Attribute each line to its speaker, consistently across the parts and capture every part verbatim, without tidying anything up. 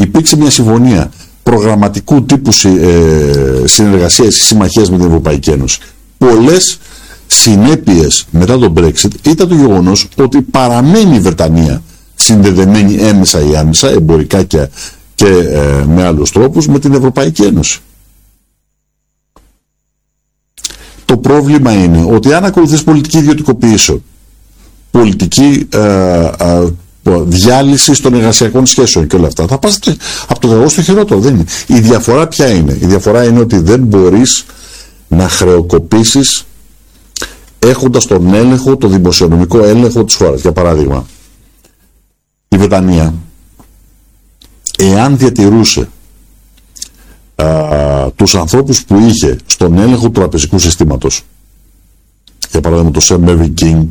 Speaker 1: υπήρξε μια συμφωνία προγραμματικού τύπου ε, συνεργασίας ή συμμαχίας με την Ευρωπαϊκή Ένωση. Πολλές συνέπειες μετά τον Brexit ήταν το γεγονός ότι παραμένει η Βρετανία συνδεδεμένη έμεσα ή άμεσα, εμπορικά και, και ε, με άλλους τρόπους, με την Ευρωπαϊκή Ένωση. Το πρόβλημα είναι ότι αν ακολουθείς πολιτική ιδιωτικοποίηση, πολιτική ε, ε, διάλυση των εργασιακών σχέσεων και όλα αυτά, θα πας από το κακό στο χειρότερο. Δεν είναι. Η διαφορά ποια είναι? Η διαφορά είναι ότι δεν μπορείς να χρεοκοπήσεις έχοντας τον έλεγχο, το δημοσιονομικό έλεγχο της χώρας. Για παράδειγμα, η Βρετανία, εάν διατηρούσε α, τους ανθρώπους που είχε στον έλεγχο του τραπεζικού συστήματος, για παράδειγμα το Sir Mervyn King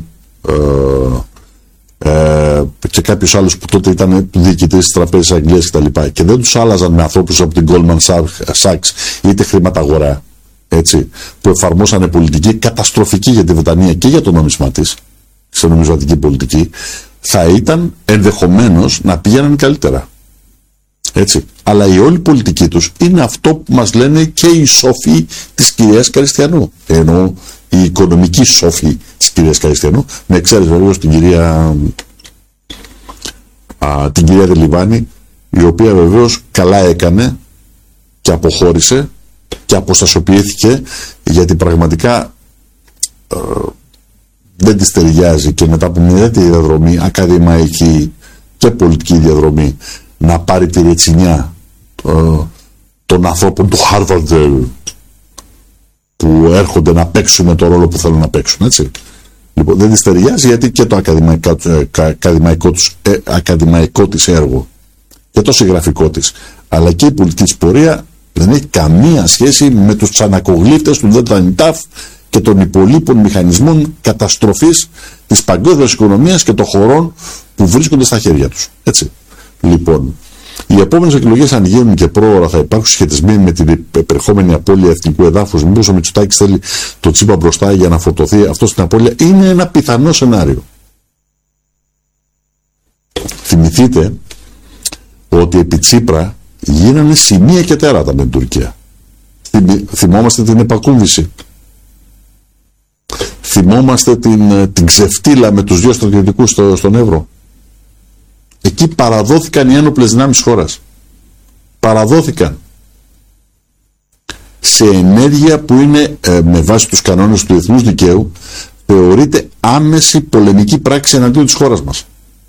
Speaker 1: ε, ε, και κάποιους άλλους που τότε ήταν διοικητές της Τραπέζης Αγγλίας κτλ. Και, και δεν τους άλλαζαν με ανθρώπους από την Goldman Sachs είτε χρηματαγορά, έτσι, που εφαρμόσανε πολιτική καταστροφική για τη Βρετανία και για το νόμισμά της, σε νομισματική πολιτική, θα ήταν ενδεχομένως να πήγαιναν καλύτερα. Έτσι. Αλλά η όλη πολιτική τους είναι αυτό που μας λένε και οι σοφοί της κυρίας Καριστιανού. Ενώ οι οικονομικοί σοφοί της κυρίας Καριστιανού, με εξαίρεση βεβαίως την κυρία, α, την κυρία Δελιβάνη, η οποία βεβαίως καλά έκανε και αποχώρησε και αποστασιοποιήθηκε, γιατί πραγματικά ε, δεν της ταιριάζει και μετά από μια τέτοια διαδρομή, ακαδημαϊκή και πολιτική διαδρομή, να πάρει τη ρετσινιά ε, των ανθρώπων του Harvard που έρχονται να παίξουν το ρόλο που θέλουν να παίξουν, έτσι. Λοιπόν, δεν της ταιριάζει, γιατί και το ακαδημαϊκό, ε, ακαδημαϊκό, τους, ε, ακαδημαϊκό της έργο και το συγγραφικό της, αλλά και η πολιτική της πορεία δεν έχει καμία σχέση με τους τσανακογλύφτες του ΔΕΛΤΑ και των υπολείπων μηχανισμών καταστροφής της παγκόσμιας οικονομίας και των χωρών που βρίσκονται στα χέρια τους. Έτσι. Λοιπόν, οι επόμενες εκλογές, αν γίνουν και πρόωρα, θα υπάρχουν σχετισμοί με την επερχόμενη απώλεια εθνικού εδάφους. Μήπως ο Μητσοτάκης θέλει το Τσίπρα μπροστά για να φορτωθεί αυτό στην απώλεια? Είναι ένα πιθανό σενάριο. Θυμηθείτε ότι επί Τσίπρα γίνανε σημεία και τέρατα με την Τουρκία. Θυμόμαστε την επακούβηση. Θυμόμαστε την, την ξεφτύλα με τους δύο στρατιωτικούς στο, στον Εύρο. Εκεί παραδόθηκαν οι ένοπλες δυνάμεις χώρας. Παραδόθηκαν σε ενέργεια που είναι ε, με βάση τους κανόνες του διεθνούς δικαίου, θεωρείται άμεση πολεμική πράξη εναντίον της χώρας μας.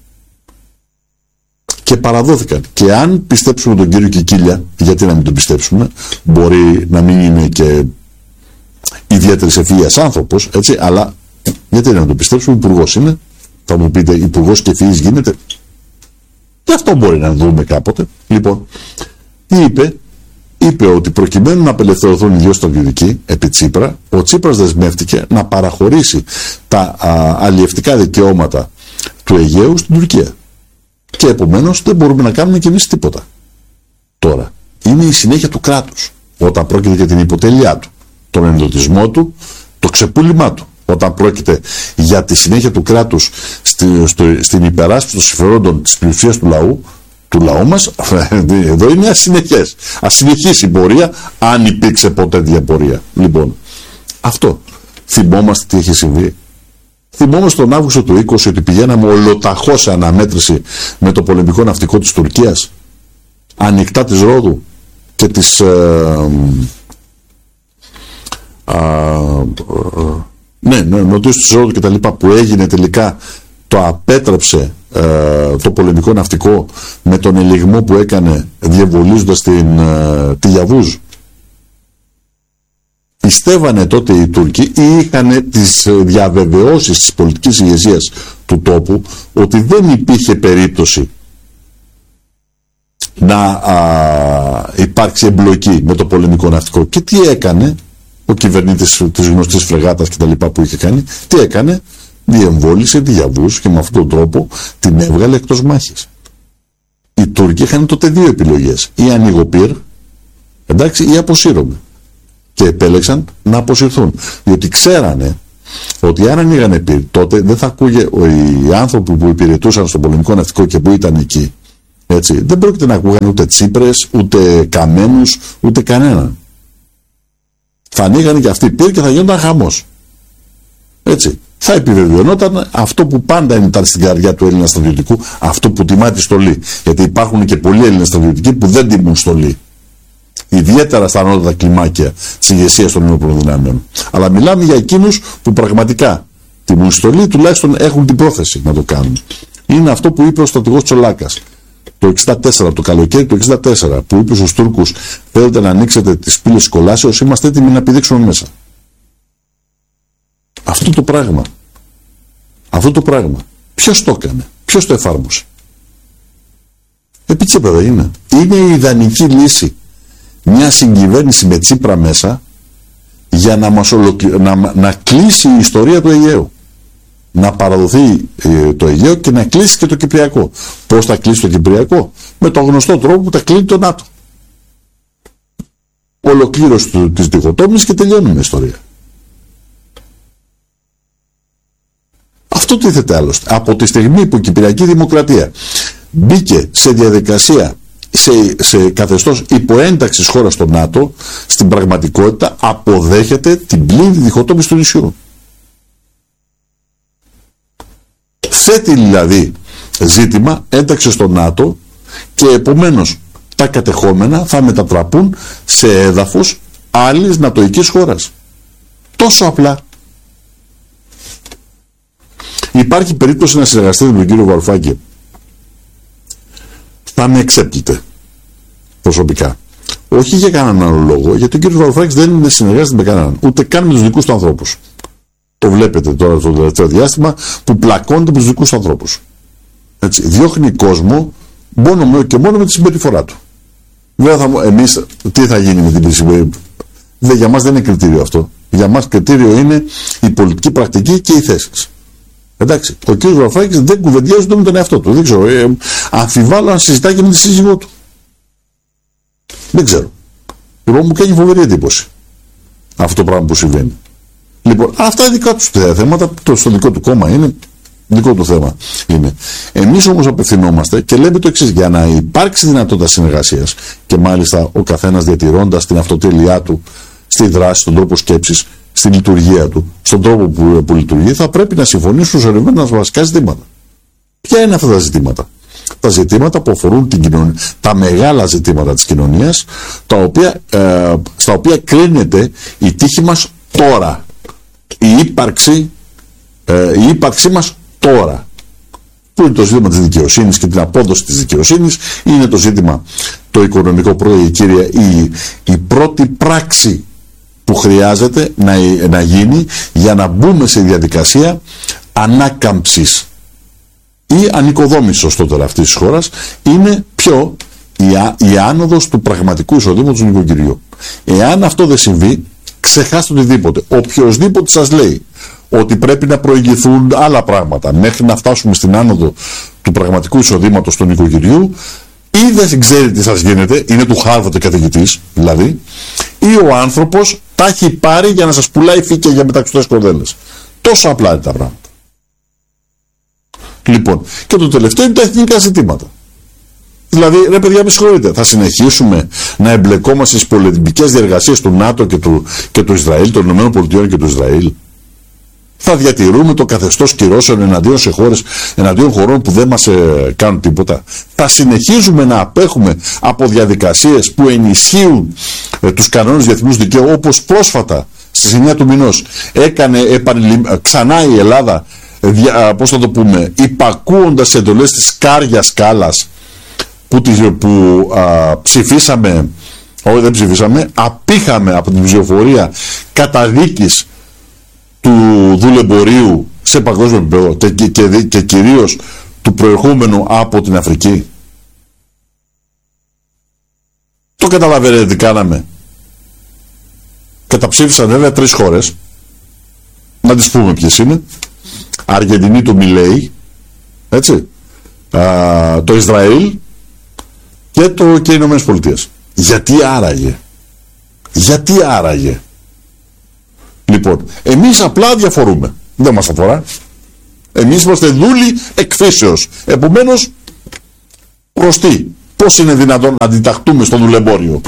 Speaker 1: Και παραδόθηκαν. Και αν πιστέψουμε τον κύριο Κικίλια, γιατί να μην τον πιστέψουμε, μπορεί να μην είναι και ιδιαίτερης ευφυΐας άνθρωπος, έτσι, αλλά γιατί να μην τον πιστέψουμε, υπουργός είναι. Θα μου πείτε, υπουργός και ευφυής γίνεται? Και αυτό μπορεί να δούμε κάποτε. Λοιπόν, τι είπε? Είπε ότι προκειμένου να απελευθερωθούν οι δύο στρατιωτικοί επί Τσίπρα, ο Τσίπρας δεσμεύτηκε να παραχωρήσει τα α, αλλιευτικά δικαιώματα του Αιγαίου στην Τουρκία. Και επομένως δεν μπορούμε να κάνουμε κι εμείς τίποτα. Τώρα, είναι η συνέχεια του κράτους, όταν πρόκειται για την υποτέλειά του, τον ενδοτισμό του, το ξεπούλημά του. Όταν πρόκειται για τη συνέχεια του κράτους στη, στο, στην υπεράσπιση των συμφερόντων της πλειοψηφίας του λαού, του λαού μας, εδώ είναι ασυνεχές. Ασυνεχής η πορεία, αν υπήρξε ποτέ διαπορία. Λοιπόν, αυτό. Θυμόμαστε τι έχει συμβεί. Θυμόμαστε τον Αύγουστο του είκοσι ότι πηγαίναμε ολοταχώς σε αναμέτρηση με το πολεμικό ναυτικό της Τουρκίας, ανοιχτά της Ρόδου και της ε, ε, ε, ναι, ναι, νοτίως της Ρόδου και τα λοιπά, που έγινε τελικά, το απέτρεψε ε, το πολεμικό ναυτικό με τον ελιγμό που έκανε διαβολίζοντας την, ε, τη Γιαβούζ. Πιστεύανε τότε οι Τούρκοι ή είχαν τις διαβεβαιώσεις της πολιτικής ηγεσίας του τόπου ότι δεν υπήρχε περίπτωση να α, υπάρξει εμπλοκή με το πολεμικό ναυτικό. Και τι έκανε ο κυβερνήτης της γνωστής φρεγάτας και τα λοιπά που είχε κάνει? Τι έκανε? Διεμβόλησε τη Γιαβούς και με αυτόν τον τρόπο την έβγαλε εκτός μάχης. Οι Τούρκοι είχαν τότε δύο επιλογές: ή ανοίγω πυρ, εντάξει, ή αποσύρωμαι. Και επέλεξαν να αποσυρθούν, διότι ξέρανε ότι αν ανοίγανε πυρ, τότε δεν θα ακούγε οι άνθρωποι που υπηρετούσαν στο πολεμικό ναυτικό και που ήταν εκεί, Έτσι. Δεν πρόκειται να ακούγανε ούτε Τσίπρες, ούτε Καμένους, ούτε κανέναν. Θα ανοίγανε και αυτοί πυρ και θα γινόταν χαμός. Έτσι. Θα επιβεβαιωνόταν αυτό που πάντα ήταν στην καρδιά του Έλληνα στρατιωτικού, αυτό που τιμά τη στολή. Γιατί υπάρχουν και πολλοί Έλληνες στρατιωτικοί που δεν τιμούν στολή. Ιδιαίτερα στα ανώτατα κλιμάκια της ηγεσίας των ενόπλων δυνάμεων. Αλλά μιλάμε για εκείνους που πραγματικά τιμούν στολή, τουλάχιστον έχουν την πρόθεση να το κάνουν. Είναι αυτό που είπε ο στρατηγός Τσολάκας το εξήντα τέσσερα, το καλοκαίρι του εξήντα τέσσερα, που είπε στους Τούρκους: θέλετε να ανοίξετε τις πύλες κολάσεως, είμαστε έτοιμοι να πηδήξουμε μέσα. Αυτό το πράγμα. Αυτό το πράγμα. Ποιος το έκανε, ποιος το εφάρμοσε? Επίτσεπα δεν είναι. Είναι η ιδανική λύση. Μια συγκυβέρνηση με Τσίπρα μέσα για να, μας ολοκλη... να, να κλείσει η ιστορία του Αιγαίου. Να παραδοθεί ε, το Αιγαίο και να κλείσει και το Κυπριακό. Πώς θα κλείσει το Κυπριακό? Με τον γνωστό τρόπο που τα κλείνει το ΝΑΤΟ. Ολοκλήρωση του, της διχοτόμησης και τελειώνουμε η ιστορία. Αυτό τίθεται άλλωστε. Από τη στιγμή που η Κυπριακή Δημοκρατία μπήκε σε διαδικασία, σε, σε καθεστώς υποένταξης χώρας στο ΝΑΤΟ, στην πραγματικότητα αποδέχεται την πλήρη διχοτόμηση του νησιού. Θέτει δηλαδή ζήτημα ένταξη στο ΝΑΤΟ και επομένως τα κατεχόμενα θα μετατραπούν σε έδαφος άλλης νατοικής χώρας. Τόσο απλά. Υπάρχει περίπτωση να συνεργαστείτε με τον κύριο Βαρουφάκη? Θα με εξέπλητε προσωπικά. Όχι για κανέναν άλλο λόγο, γιατί ο κύριος Βαρουφάκης δεν συνεργάζεται με κανέναν, ούτε καν με τους δικούς του ανθρώπους. Το βλέπετε τώρα στο τελευταίο διάστημα που πλακώνεται με τους δικούς του ανθρώπους. Έτσι, διώχνει κόσμο μόνο και μόνο με τη συμπεριφορά του. Βέβαια, εμείς τι θα γίνει με την συμπεριφορά? Για μας δεν είναι κριτήριο αυτό. Για μας κριτήριο είναι η πολιτική πρακτική και οι θέσεις. Εντάξει, ο κ. Βαρουφάκης δεν κουβεντιάζει ούτε με τον εαυτό του. Δεν ξέρω. Ε, αμφιβάλλω αν συζητάει και με τη σύζυγό του. Δεν ξέρω. Εγώ μου κάνει φοβερή εντύπωση αυτό το πράγμα που συμβαίνει. Λοιπόν, αυτά είναι δικά του θέματα. Το στο δικό του κόμμα είναι. Δικό του θέμα είναι. Εμείς όμως απευθυνόμαστε και λέμε το εξής: για να υπάρξει δυνατότητα συνεργασίας και μάλιστα ο καθένας διατηρώντας την αυτοτέλειά του στη δράση, στον τρόπο σκέψης, στη λειτουργία του, στον τρόπο που, που λειτουργεί, θα πρέπει να συμφωνήσουν σε ορισμένα βασικά ζητήματα. Ποια είναι αυτά τα ζητήματα? Τα ζητήματα που αφορούν την κοινωνία, τα μεγάλα ζητήματα της κοινωνίας, τα οποία, ε, στα οποία κρίνεται η τύχη μας τώρα, η ύπαρξη, ε, η ύπαρξή μας τώρα. Πού είναι το ζήτημα της δικαιοσύνης και την απόδοση της δικαιοσύνης? Είναι το ζήτημα το οικονομικό, πρώτα, κύριε, η, η πρώτη πράξη που χρειάζεται να, να γίνει για να μπούμε σε διαδικασία ανάκαμψης ή ανοικοδόμησης σωστότερα αυτής της χώρας, είναι ποιο? Η, α, η άνοδος του πραγματικού εισοδήματος του νοικοκυριού. Εάν αυτό δεν συμβεί, ξεχάστε οτιδήποτε. Οποιοςδήποτε σας λέει ότι πρέπει να προηγηθούν άλλα πράγματα μέχρι να φτάσουμε στην άνοδο του πραγματικού εισοδήματος του νοικοκυριού, ή δεν ξέρει τι σας γίνεται, είναι του Χάρβαρντ καθηγητής δηλαδή, ή ο άνθρωπος τα έχει πάρει για να σας πουλάει φύκια για μεταξωτές κορδέλες. Τόσο απλά είναι τα πράγματα. Λοιπόν, και το τελευταίο είναι τα εθνικά ζητήματα. Δηλαδή, ρε παιδιά, με συγχωρείτε, θα συνεχίσουμε να εμπλεκόμαστε στις πολεμικές διεργασίες του ΝΑΤΟ και του, και του Ισραήλ, των ΗΠΑ και του Ισραήλ? Θα διατηρούμε το καθεστώς κυρώσεων εναντίον σε χώρες, εναντίον χωρών που δεν μας ε, κάνουν τίποτα? Θα συνεχίζουμε να απέχουμε από διαδικασίες που ενισχύουν ε, τους κανόνες διεθνούς δικαίου, όπως πρόσφατα στις εννιά του μηνός έκανε επανειλημ... ξανά η Ελλάδα, ε, δια, πώς θα το πούμε, υπακούοντας σε εντολές της Κάρια Σκάλας που, που α, ψηφίσαμε, όχι δεν ψηφίσαμε, απήχαμε από την ψηφοφορία καταδίκης του δουλεμπορίου σε παγκόσμιο επίπεδο και, και, και, και κυρίως του προερχόμενου από την Αφρική. Το καταλαβαίνετε τι κάναμε? Καταψήφισαν βέβαια τρεις χώρες, να τις πούμε ποιες είναι: Αργεντινή του Μιλέη, έτσι, α, το Ισραήλ και, το, και οι Ηνωμένες Πολιτείες. Γιατί άραγε? Γιατί άραγε? Λοιπόν, εμείς απλά διαφορούμε. Δεν μας αφορά. Εμείς είμαστε δούλοι εκφύσεως. Επομένως, Προς τι? Πώς είναι δυνατόν να αντιταχτούμε στο δουλεμπόριο?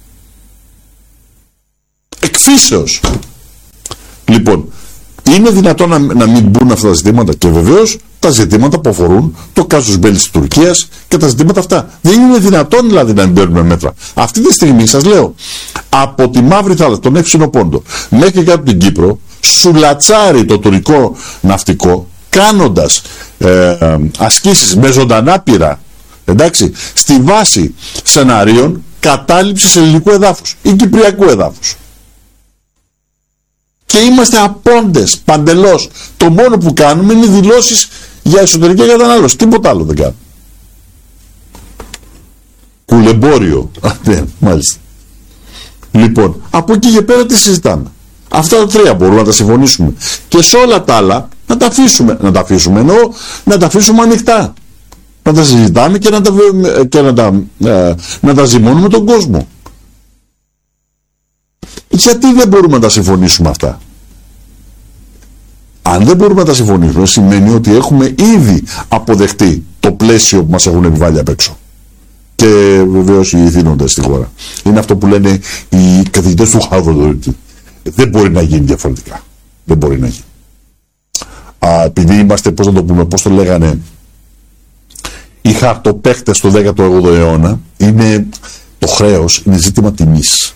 Speaker 1: Εκφύσεως. Λοιπόν, είναι δυνατόν να, να μην μπουν αυτά τα ζητήματα? Και βεβαίως τα ζητήματα που αφορούν το κάσους μπέλι της Τουρκίας και τα ζητήματα αυτά. Δεν είναι δυνατόν δηλαδή να μην παίρνουμε μέτρα. Αυτή τη στιγμή σας λέω, από τη Μαύρη Θάλασσα, τον Εύξηνο Πόντο, μέχρι και από την Κύπρο, σουλατσάρει το τουρκικό ναυτικό, κάνοντας ε, ασκήσεις με ζωντανά πύρα, εντάξει, στη βάση σενάριων κατάληψης ελληνικού εδάφους ή κυπριακού εδάφους. Και είμαστε απόντες παντελώς. Το μόνο που κάνουμε είναι δηλώσεις για εσωτερική κατανάλωση. Τίποτα άλλο δεν κάνουμε. Κουλεμπόριο. Ναι, μάλιστα. Λοιπόν, από εκεί και πέρα τι συζητάμε? Αυτά τα τρία μπορούμε να τα συμφωνήσουμε. Και σε όλα τα άλλα να τα αφήσουμε. Να τα αφήσουμε εννοώ, να τα αφήσουμε ανοιχτά. Να τα συζητάμε και να τα, και να τα, ε, να τα ζυμώνουμε τον κόσμο. Γιατί δεν μπορούμε να τα συμφωνήσουμε αυτά? Αν δεν μπορούμε να τα συμφωνήσουμε, σημαίνει ότι έχουμε ήδη αποδεχτεί το πλαίσιο που μας έχουν επιβάλει απ' έξω. Και βεβαίως οι ηθήνοντες στη χώρα. Είναι αυτό που λένε οι καθηγητές του Harvard. Δεν μπορεί να γίνει διαφορετικά. Δεν μπορεί να γίνει. Α, επειδή είμαστε, πώς να το πούμε, πώς το λέγανε, οι χαρτοπαίχτες του δέκατο όγδοο αιώνα, είναι το χρέος, είναι ζήτημα τιμής.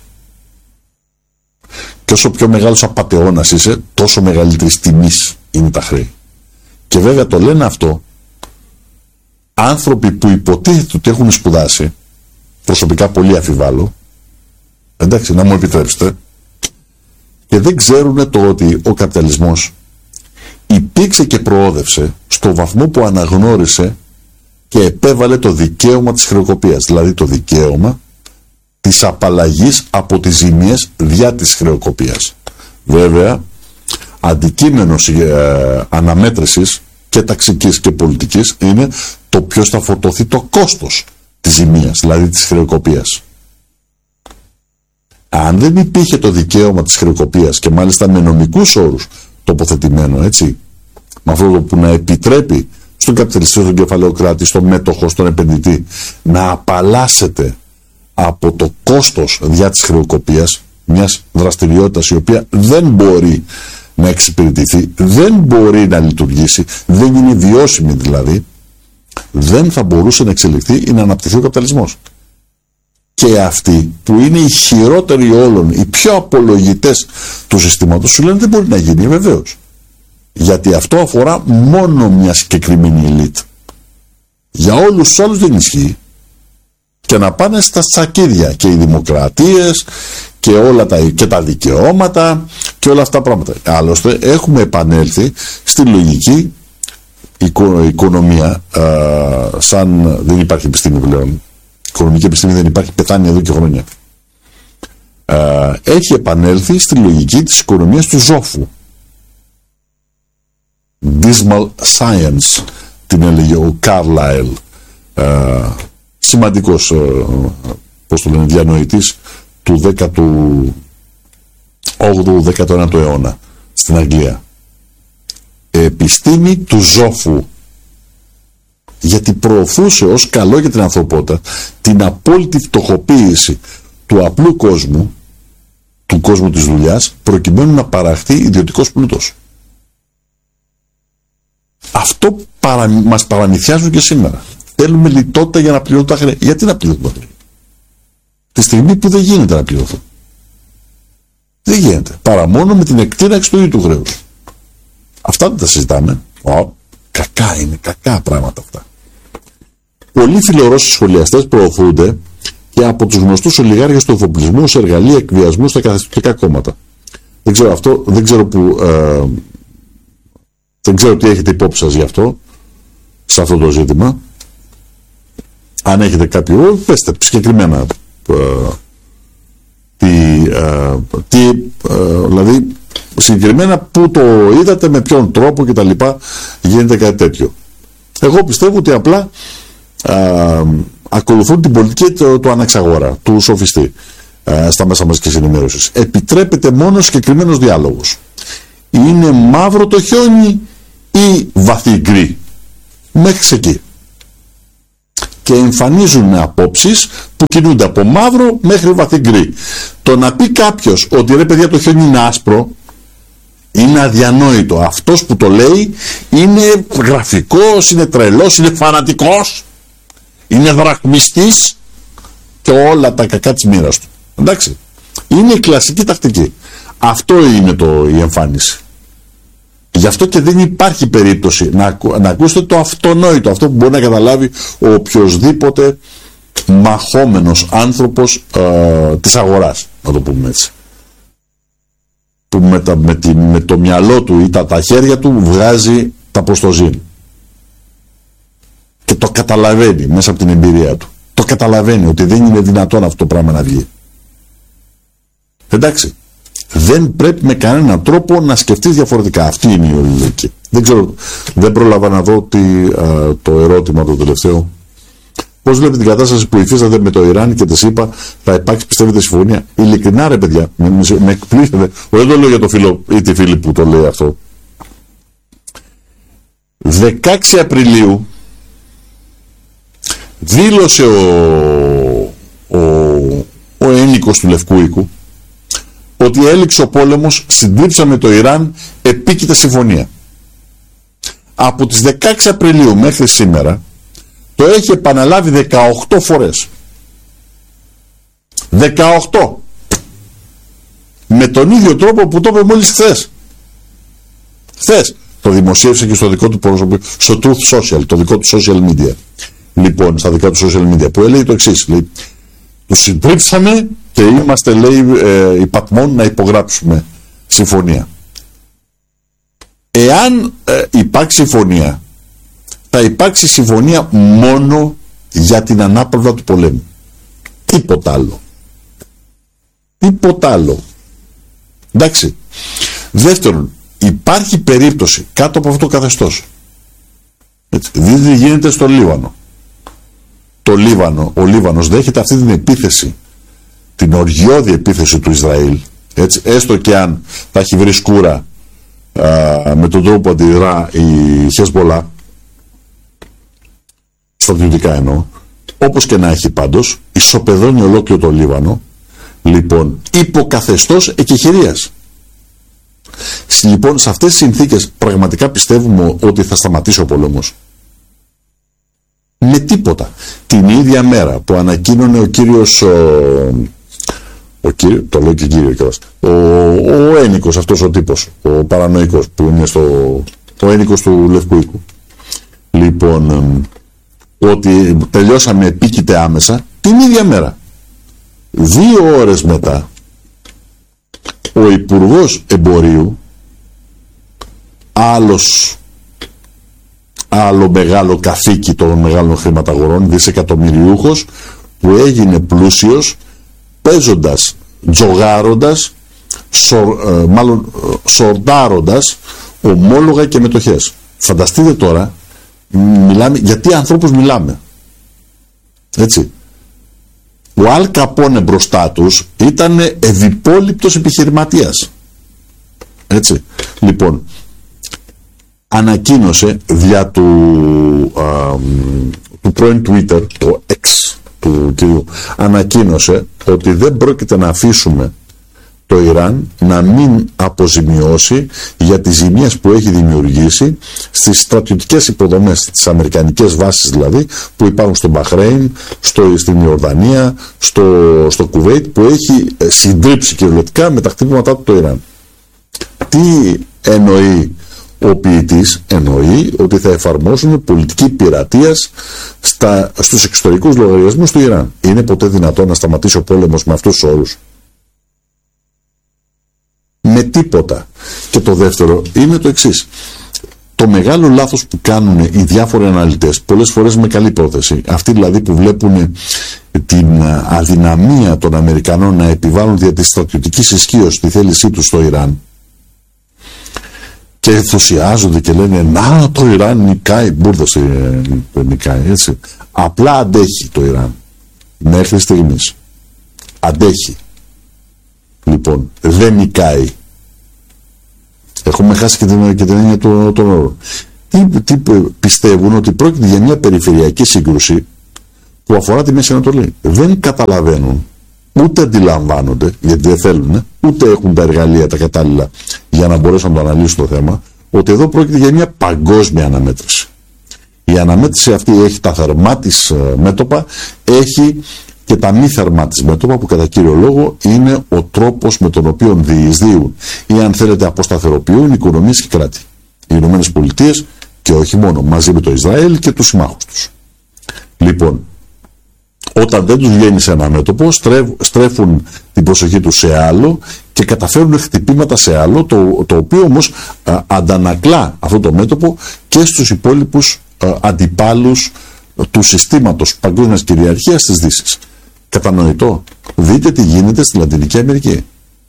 Speaker 1: Και όσο πιο μεγάλος απατεώνας είσαι, τόσο μεγαλύτερης τιμής είναι τα χρέη. Και βέβαια το λένε αυτό άνθρωποι που υποτίθεται ότι έχουν σπουδάσει, προσωπικά πολύ αφιβάλλω, εντάξει, να μου επιτρέψετε, και δεν ξέρουν το ότι ο καπιταλισμός υπήρξε και προόδευσε στο βαθμό που αναγνώρισε και επέβαλε το δικαίωμα της χρεοκοπίας, δηλαδή το δικαίωμα της απαλλαγής από τις ζημίες διά της χρεοκοπίας. Βέβαια, αντικείμενο ε, αναμέτρησης και ταξικής και πολιτικής είναι το ποιος θα φορτωθεί το κόστος της ζημίας, δηλαδή της χρεοκοπίας. Αν δεν υπήρχε το δικαίωμα της χρεοκοπίας και μάλιστα με νομικούς όρους τοποθετημένο, έτσι, με αυτό που να επιτρέπει στον καπιταλιστή, στον κεφαλαιοκράτη, στον μέτοχο, στον επενδυτή να απαλλάσσεται από το κόστος διά της χρεοκοπίας μιας δραστηριότητας η οποία δεν μπορεί να εξυπηρετηθεί, δεν μπορεί να λειτουργήσει, δεν είναι βιώσιμη δηλαδή, δεν θα μπορούσε να εξελιχθεί ή να αναπτυχθεί ο καπιταλισμός. Και αυτοί που είναι οι χειρότεροι όλων, οι πιο απολογητές του συστήματος, σου λένε δεν μπορεί να γίνει, βεβαίως. Γιατί αυτό αφορά μόνο μια συγκεκριμένη ελίτ. Για όλους τους άλλους δεν ισχύει. Και να πάνε στα τσακίδια και οι δημοκρατίες και όλα τα, και τα δικαιώματα και όλα αυτά τα πράγματα. Άλλωστε έχουμε επανέλθει στη λογική οικο, οικονομία, α, σαν δεν υπάρχει επιστήμη πλέον. Η οικονομική επιστήμη δεν υπάρχει, πεθάνει εδώ και χρόνια. Α, έχει επανέλθει στη λογική της οικονομίας του Ζόφου. Dismal science την έλεγε ο Carlyle, α, σημαντικός, πώς το λένε, διανοητής του δέκατου όγδοου δέκατου ένατου αιώνα στην Αγγλία. Επιστήμη του Ζόφου, γιατί προωθούσε ως καλό για την ανθρωπότητα την απόλυτη φτωχοποίηση του απλού κόσμου, του κόσμου της δουλειάς, προκειμένου να παραχθεί ιδιωτικός πλούτος. Αυτό παρα, μας παραμυθιάζουν και σήμερα. Θέλουμε λιτότητα για να πληρώνουν τα χρέη. Γιατί να πληρώνουν τα χρέη? Τη στιγμή που δεν γίνεται να πληρωθούν. Δεν γίνεται. Παρά μόνο με την εκτείναξη του ίδιου του χρέους. Αυτά δεν τα συζητάμε. Ω, κακά είναι, κακά πράγματα αυτά. Πολλοί φιλορώσοι σχολιαστές προωθούνται και από τους γνωστούς ολιγάρχες του εφοπλισμού ως εργαλεία εκβιασμού στα καθεστωτικά κόμματα. Δεν ξέρω αυτό, δεν ξέρω που, ε, δεν ξέρω τι έχετε υπόψη σας γι' αυτό, σε αυτό το ζήτημα. Αν έχετε κάποιο, πέστε συγκεκριμένα ε, τι, ε, τι ε, δηλαδή συγκεκριμένα που το είδατε, με ποιον τρόπο και τα λοιπά γίνεται κάτι τέτοιο. Εγώ πιστεύω ότι απλά ε, ακολουθούν την πολιτική του, του αναξαγορά, του σοφιστή ε, στα μέσα μαζικής ενημέρωσης. Επιτρέπεται μόνο συγκεκριμένος διάλογος. Είναι μαύρο το χιόνι ή βαθύ γκρι? Μέχρι εκεί. Και και εμφανίζουν απόψεις που κινούνται από μαύρο μέχρι βαθύ γκρι. Το να πει κάποιος ότι ρε παιδιά το χιόνι είναι άσπρο είναι αδιανόητο. Αυτός που το λέει είναι γραφικός, είναι τρελός, είναι φανατικός, είναι δραχμιστής και όλα τα κακά της μοίρας του. Εντάξει. Είναι η κλασική τακτική. Αυτό είναι το, η εμφάνιση. Γι' αυτό και δεν υπάρχει περίπτωση να, να ακούσετε το αυτονόητο, αυτό που μπορεί να καταλάβει ο οποιοσδήποτε μαχόμενος άνθρωπος ε, της αγοράς, να το πούμε έτσι. Που με, τα, με, τη, με το μυαλό του ή τα, τα χέρια του βγάζει τα προστοζήν. Και το καταλαβαίνει μέσα από την εμπειρία του. Το καταλαβαίνει ότι δεν είναι δυνατόν αυτό το πράγμα να βγει. Εντάξει. Δεν πρέπει με κανέναν τρόπο να σκεφτείς διαφορετικά. Αυτή είναι η λογική. Δεν ξέρω, δεν πρόλαβα να δω τι, α, το ερώτημα το τελευταίο. Πώς βλέπετε την κατάσταση που υφίσταται με το Ιράν και της ΗΠΑ, θα υπάρξει, πιστεύετε, συμφωνία? Ειλικρινά ρε παιδιά, με, με, με εκπλήσετε. Δεν το λέω για το φίλο ή τη φίλη που το λέει αυτό. δεκαέξι Απριλίου δήλωσε ο, ο, ο ένικος του Λευκού Οίκου ότι έληξε ο πόλεμος, συντρίψαμε το Ιράν, επίκειται συμφωνία. Από τις δεκαέξι Απριλίου μέχρι σήμερα το έχει επαναλάβει δεκαοκτώ φορές. δεκαοκτώ. Με τον ίδιο τρόπο που το είπε μόλις χθες. Χθες το δημοσίευσε και στο δικό του προσωπικό, στο Truth Social, το δικό του social media. Λοιπόν, στα δικά του social media, που έλεγε το εξής, λέει, τους συντρίψαμε και είμαστε, λέει, ε, υπατμών να υπογράψουμε συμφωνία. Εάν ε, υπάρξει συμφωνία, θα υπάρξει συμφωνία μόνο για την ανάπαυλα του πολέμου. Τίποτα άλλο. Τίποτα άλλο. Εντάξει. Δεύτερον, υπάρχει περίπτωση κάτω από αυτό το καθεστώς. Έτσι, δείτε τι γίνεται στο Λίβανο. Το Λίβανο, ο Λίβανος δέχεται αυτή την επίθεση, την οργιώδη επίθεση του Ισραήλ, έτσι, έστω και αν θα έχει βρει σκούρα α, με τον τρόπο που αντιδρά η Χεσμολάχ, στρατιωτικά εννοώ, όπως και να έχει πάντως, ισοπεδώνει ολόκληρο το Λίβανο, λοιπόν, υποκαθεστώς εκεχηρίας. Λοιπόν, σε αυτές τις συνθήκες πραγματικά πιστεύουμε ότι θα σταματήσει ο πόλεμος? Με τίποτα. Την ίδια μέρα που ανακοίνωνε ο κύριος, ο, ο κύριο, το λέω και κύριο κιόλας, ο, ο ένικος αυτός ο τύπος, ο παρανοϊκός που είναι στο, ο ένικος του Λευκού Οίκου, λοιπόν, ότι τελειώσαμε επίκειται άμεσα, την ίδια μέρα, δύο ώρες μετά, ο Υπουργός Εμπορίου, άλλος άλλο μεγάλο καθήκη των μεγάλων χρηματαγορών, δισεκατομμυριούχος, που έγινε πλούσιος παίζοντας, τζογάροντας, σορ, ε, μάλλον ε, σορτάροντας ομόλογα και μετοχές. Φανταστείτε τώρα, μιλάμε, γιατί ανθρώπους μιλάμε. Έτσι. Ο Αλ Καπόνε μπροστά τους ήταν ευυπόληπτος επιχειρηματίας. Έτσι. Λοιπόν, ανακοίνωσε δια του, α, του πρώην Twitter, το X του κυρίου, ανακοίνωσε ότι δεν πρόκειται να αφήσουμε το Ιράν να μην αποζημιώσει για τις ζημίες που έχει δημιουργήσει στις στρατιωτικές υποδομές, στις αμερικανικές βάσεις δηλαδή, που υπάρχουν στο Μπαχρέιν, στο, στην Ιορδανία, στο, στο Κουβέιτ, που έχει συντρίψει κυριολεκτικά με τα χτύπηματά του το Ιράν. Τι εννοεί ο ποιητής? Εννοεί ότι θα εφαρμόσουν πολιτική πειρατείας στα, στους εξωτερικούς λογαριασμούς του Ιράν. Είναι ποτέ δυνατόν να σταματήσει ο πόλεμος με αυτούς τους όρους? Με τίποτα. Και το δεύτερο είναι το εξής. Το μεγάλο λάθος που κάνουν οι διάφοροι αναλυτές, πολλές φορές με καλή πρόθεση, αυτοί δηλαδή που βλέπουν την αδυναμία των Αμερικανών να επιβάλλουν δια της στρατιωτικής ισχύως τη θέλησή τους στο Ιράν, και ενθουσιάζονται και λένε να, το Ιράν νικάει, μπουρδος δεν νικάει, έτσι. Απλά αντέχει το Ιράν μέχρι στιγμής. Αντέχει. Λοιπόν, δεν νικάει. Έχουμε χάσει και την, και την έννοια των όρων. Τι, τι πιστεύουν? Ότι πρόκειται για μια περιφερειακή σύγκρουση που αφορά τη Μέση Ανατολή. Δεν καταλαβαίνουν, ούτε αντιλαμβάνονται, γιατί δεν θέλουν, ούτε έχουν τα εργαλεία τα κατάλληλα για να μπορέσουν να το αναλύσουν το θέμα, ότι εδώ πρόκειται για μια παγκόσμια αναμέτρηση. Η αναμέτρηση αυτή έχει τα θερμά της μέτωπα, έχει και τα μη θερμά της μέτωπα, που κατά κύριο λόγο είναι ο τρόπος με τον οποίο διεισδύουν ή, αν θέλετε, αποσταθεροποιούν οικονομίες και κράτη. Οι Ηνωμένες Πολιτείες, και όχι μόνο, μαζί με το Ισραήλ και τους συμμάχους τους. Λοιπόν, όταν δεν τους βγαίνει σε ένα μέτωπο, στρέφουν την προσοχή τους σε άλλο και καταφέρουν χτυπήματα σε άλλο, το, το οποίο όμως α, αντανακλά αυτό το μέτωπο και στους υπόλοιπους α, αντιπάλους του συστήματος παγκόσμιας κυριαρχίας της Δύσης. Κατανοητό. Δείτε τι γίνεται στη Λατινική Αμερική.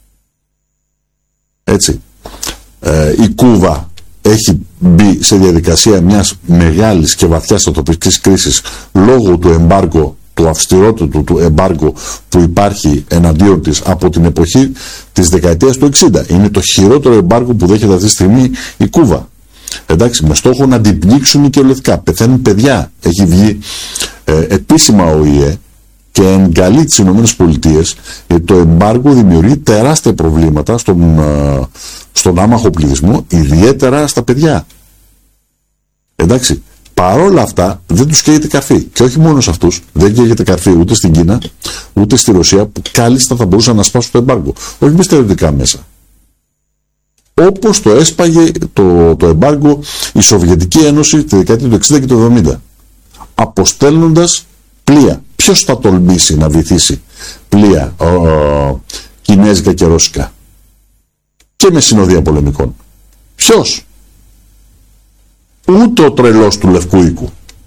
Speaker 1: Έτσι. Ε, η Κούβα έχει μπει σε διαδικασία μιας μεγάλης και βαθιάς τοπικής κρίσης λόγω του εμπάργκο, του αυστηρότατου του εμπάργκο που υπάρχει εναντίον της από την εποχή της δεκαετίας του εξήντα. Είναι το χειρότερο εμπάργκο που δέχεται αυτή τη στιγμή η Κούβα. Εντάξει, με στόχο να την πνίξουν κυριολεκτικά. Πεθαίνουν παιδιά. Έχει βγει ε, επίσημα ο ΙΕ και εγκαλεί τις Ηνωμένες Πολιτείες, γιατί το εμπάργκο δημιουργεί τεράστια προβλήματα στον, ε, στον άμαχο πληθυσμό, ιδιαίτερα στα παιδιά. Εντάξει, παρόλα αυτά δεν τους καίγεται καρφί. Και όχι μόνο σε αυτούς, δεν καίγεται καρφί ούτε στην Κίνα, ούτε στη Ρωσία, που κάλλιστα θα μπορούσαν να σπάσουν το εμπάργκο. Όχι με στερεωτικά μέσα. Όπως το έσπαγε το, το εμπάργκο η Σοβιετική Ένωση τη δεκαετία του εξήντα και του εβδομήντα. Αποστέλνοντας πλοία. Ποιος θα τολμήσει να βυθίσει πλοία ο, ο, κινέζικα και ρώσικα και με συνοδεία πολεμικών? Ποιος? Ούτε ο τρελός του Λευκού Οίκου.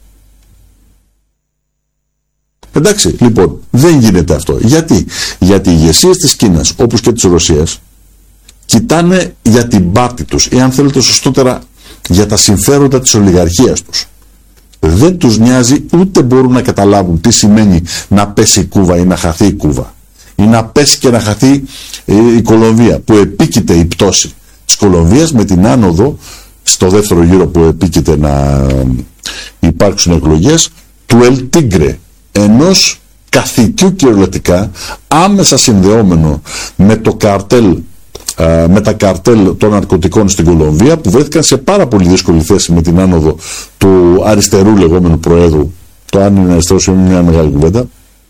Speaker 1: Εντάξει, λοιπόν, δεν γίνεται αυτό. Γιατί? Γιατί οι ηγεσίες της Κίνας, όπως και της Ρωσίας, κοιτάνε για την πάρτη τους, ή αν θέλετε σωστότερα για τα συμφέροντα της ολιγαρχίας τους. Δεν τους νοιάζει, ούτε μπορούν να καταλάβουν τι σημαίνει να πέσει η Κούβα ή να χαθεί η Κούβα, ή να πέσει και να χαθεί η Κολομβία, που επίκειται η πτώση της Κολομβίας με την άνοδο στο δεύτερο γύρο που επίκειται να υπάρξουν εκλογές του Ελ Τίγκρε, ενός καθηκιού κυριολεκτικά άμεσα συνδεόμενο με το καρτέλ, με τα καρτέλ των ναρκωτικών στην Κολομβία, που βρέθηκαν σε πάρα πολύ δύσκολη θέση με την άνοδο του αριστερού λεγόμενου προέδρου. Το αν είναι αριστερός είναι μια μεγάλη κουβέντα.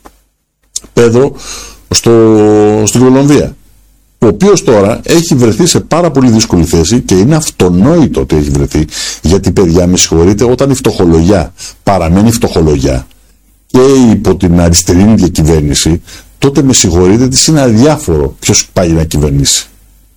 Speaker 1: Πέδρο στο, στην Κολομβία, ο οποίος τώρα έχει βρεθεί σε πάρα πολύ δύσκολη θέση, και είναι αυτονόητο ότι έχει βρεθεί, γιατί, παιδιά, με συγχωρείτε, όταν η φτωχολογιά παραμένει φτωχολογιά και υπό την αριστερή διακυβέρνηση, τότε με συγχωρείτε, της είναι αδιάφορο ποιος πάει να κυβερνήσει.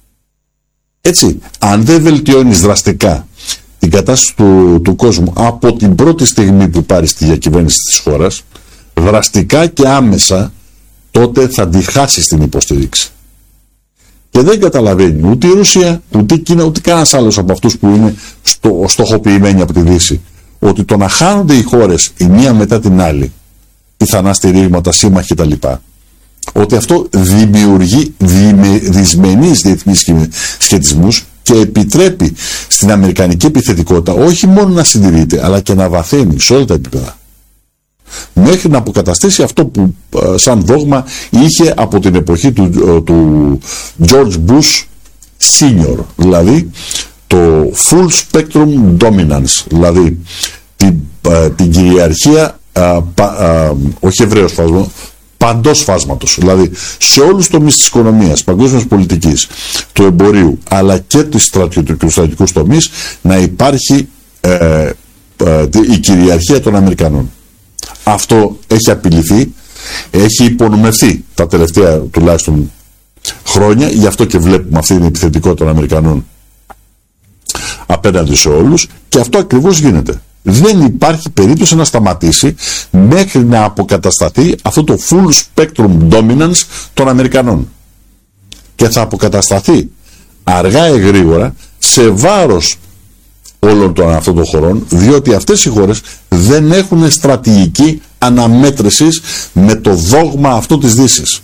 Speaker 1: Έτσι, αν δεν βελτιώνεις δραστικά την κατάσταση του, του κόσμου από την πρώτη στιγμή που πάρεις τη διακυβέρνηση της χώρας, δραστικά και άμεσα, τότε θα τη χάσεις την υποστήριξη. Και δεν καταλαβαίνει ούτε η Ρωσία, ούτε η Κίνα, ούτε κανένας άλλος από αυτούς που είναι στο, στοχοποιημένοι από τη Δύση, ότι το να χάνονται οι χώρες η μία μετά την άλλη, πιθανά στηρίγματα, σύμμαχοι κτλ., ότι αυτό δημιουργεί δυσμενείς διεθνείς σχετισμούς και επιτρέπει στην αμερικανική επιθετικότητα όχι μόνο να συντηρείται, αλλά και να βαθαίνει σε όλα τα επίπεδα, μέχρι να αποκαταστήσει αυτό που σαν δόγμα είχε από την εποχή του, του George Bush Senior, δηλαδή το full spectrum dominance, δηλαδή την, την κυριαρχία α, πα, α, όχι ευρέως φάσμα, παντός φάσματος, δηλαδή σε όλους τους τομείς της οικονομίας, παγκόσμιας πολιτικής, του εμπορίου, αλλά και του στρατιωτικού τομείς, να υπάρχει ε, ε, η κυριαρχία των Αμερικανών. Αυτό έχει απειληθεί, έχει υπονομευθεί τα τελευταία τουλάχιστον χρόνια, γι' αυτό και βλέπουμε αυτή την επιθετικότητα των Αμερικανών απέναντι σε όλους, και αυτό ακριβώς γίνεται. Δεν υπάρχει περίπτωση να σταματήσει μέχρι να αποκατασταθεί αυτό το full spectrum dominance των Αμερικανών. Και θα αποκατασταθεί αργά ή γρήγορα σε βάρος όλων των αυτών των χωρών, διότι αυτές οι χώρες δεν έχουν στρατηγική αναμέτρησης με το δόγμα αυτό της Δύσης.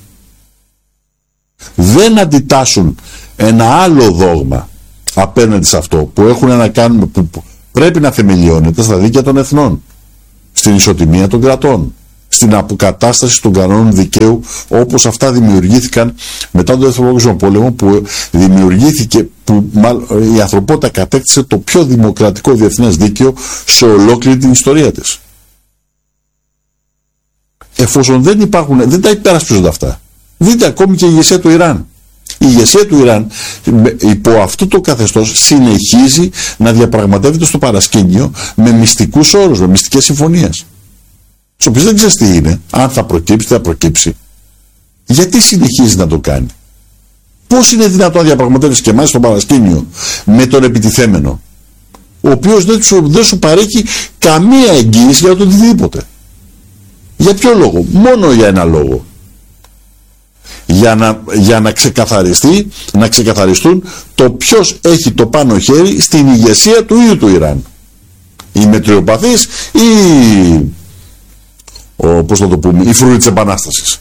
Speaker 1: Δεν αντιτάσσουν ένα άλλο δόγμα απέναντι σε αυτό που έχουν να κάνουν, που πρέπει να θεμελιώνεται στα δίκαια των εθνών, στην ισοτιμία των κρατών, στην αποκατάσταση των κανόνων δικαίου όπως αυτά δημιουργήθηκαν μετά τον Δεύτερο Παγκόσμιο Πόλεμο, που δημιουργήθηκε, που η ανθρωπότητα κατέκτησε το πιο δημοκρατικό διεθνές δίκαιο σε ολόκληρη την ιστορία της. Εφόσον δεν υπάρχουν, δεν τα υπερασπίζονται αυτά. Δείτε ακόμη και η ηγεσία του Ιράν. Η ηγεσία του Ιράν υπό αυτό το καθεστώς συνεχίζει να διαπραγματεύεται στο παρασκήνιο με μυστικούς όρους, με μυστικές συμφωνίες, στις οποίες δεν ξέρεις τι είναι, αν θα προκύψει, θα προκύψει. Γιατί συνεχίζει να το κάνει? Πώς είναι δυνατόν να διαπραγματεύεις και εμάς στο παρασκήνιο με τον επιτιθέμενο, ο οποίος δεν σου, δεν σου παρέχει καμία εγγύηση για το οτιδήποτε? Για ποιο λόγο? Μόνο για ένα λόγο. Για να, για να ξεκαθαριστεί, να ξεκαθαριστούν το ποιος έχει το πάνω χέρι στην ηγεσία του ίδιου του Ιράν. Οι μετριοπαθείς ή ο, πώς θα το πούμε, η φρουρή της Επανάστασης.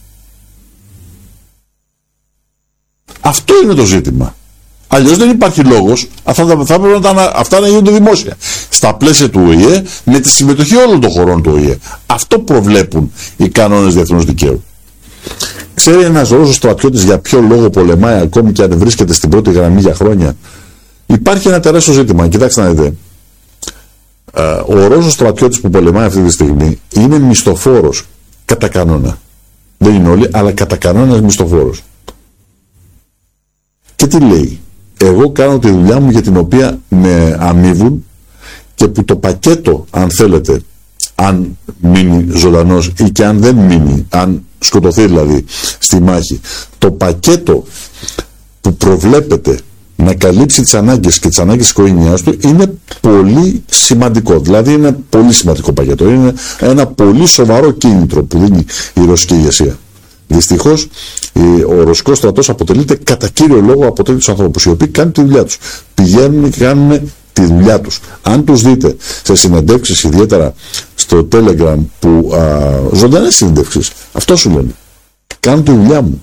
Speaker 1: Αυτό είναι το ζήτημα. Αλλιώς δεν υπάρχει λόγος αυτά, θα έπρεπε να, αυτά να γίνονται δημόσια στα πλαίσια του Ο Η Ε, με τη συμμετοχή όλων των χωρών του Ο Η Ε. Αυτό προβλέπουν οι κανόνες διεθνούς δικαίου. Ξέρει ένας Ρώσος στρατιώτης για ποιο λόγο πολεμάει, ακόμη και αν βρίσκεται στην πρώτη γραμμή για χρόνια? Υπάρχει ένα τεράστιο ζήτημα. Κοιτάξτε να δείτε. Ο Ρώσος στρατιώτης που πολεμάει αυτή τη στιγμή είναι μισθοφόρος κατά κανόνα. Δεν είναι όλοι, αλλά κατά κανόνα μισθοφόρος. Και τι λέει? Εγώ κάνω τη δουλειά μου για την οποία με αμείβουν και που το πακέτο, αν θέλετε, αν μείνει ζωντανός ή και αν δεν μείνει, αν σκοτωθεί δηλαδή στη μάχη, το πακέτο που προβλέπεται να καλύψει τις ανάγκες και τις ανάγκες της οικογένειάς του είναι πολύ σημαντικό. Δηλαδή είναι πολύ σημαντικό πακέτο. Είναι ένα πολύ σοβαρό κίνητρο που δίνει η ρωσική ηγεσία. Δυστυχώς ο ρωσικός στρατός αποτελείται κατά κύριο λόγο από τέτοιους ανθρώπους οι οποίοι κάνουν τη δουλειά τους. Πηγαίνουν και κάνουν τη δουλειά τους. Αν τους δείτε σε συνεντεύξεις, ιδιαίτερα στο Telegram, που α, ζωντανές συνεντεύξεις, αυτό σου λένε. Κάνουν τη δουλειά μου.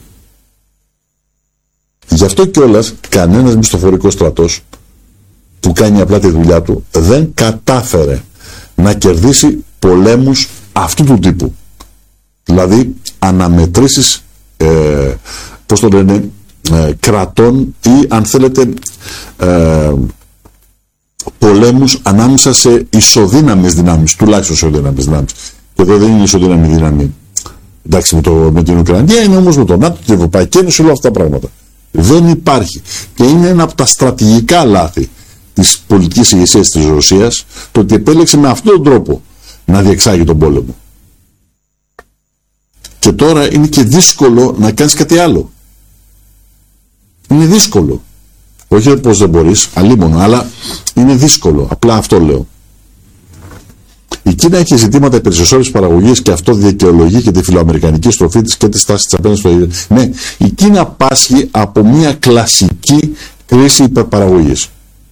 Speaker 1: Γι' αυτό κιόλας κανένας μισθοφορικός στρατός που κάνει απλά τη δουλειά του δεν κατάφερε να κερδίσει πολέμους αυτού του τύπου. Δηλαδή αναμετρήσεις ε, πώς το λένε, ε, κρατών ή αν θέλετε ε, πολέμους ανάμεσα σε ισοδύναμες δυνάμεις, τουλάχιστον ισοδύναμες δυνάμεις. Και εδώ δεν είναι ισοδύναμη δύναμη, εντάξει, με, το, με την Ουκρανία, είναι όμως με τον ΝΑΤΟ, την Ευρωπαϊκή Ένωση, όλα αυτά τα πράγματα. Δεν υπάρχει. Και είναι ένα από τα στρατηγικά λάθη της πολιτικής ηγεσίας της Ρωσίας το ότι επέλεξε με αυτόν τον τρόπο να διεξάγει τον πόλεμο. Και τώρα είναι και δύσκολο να κάνεις κάτι άλλο. Είναι δύσκολο. Όχι πως δεν μπορείς, αλίμονο, αλλά είναι δύσκολο. Απλά αυτό λέω. Η Κίνα έχει ζητήματα υπερσυσσόρευσης παραγωγής και αυτό δικαιολογεί και τη φιλοαμερικανική στροφή της και τη στάση της απέναντι στο Ιράν. Ναι, η Κίνα πάσχει από μια κλασική κρίση υπερπαραγωγής.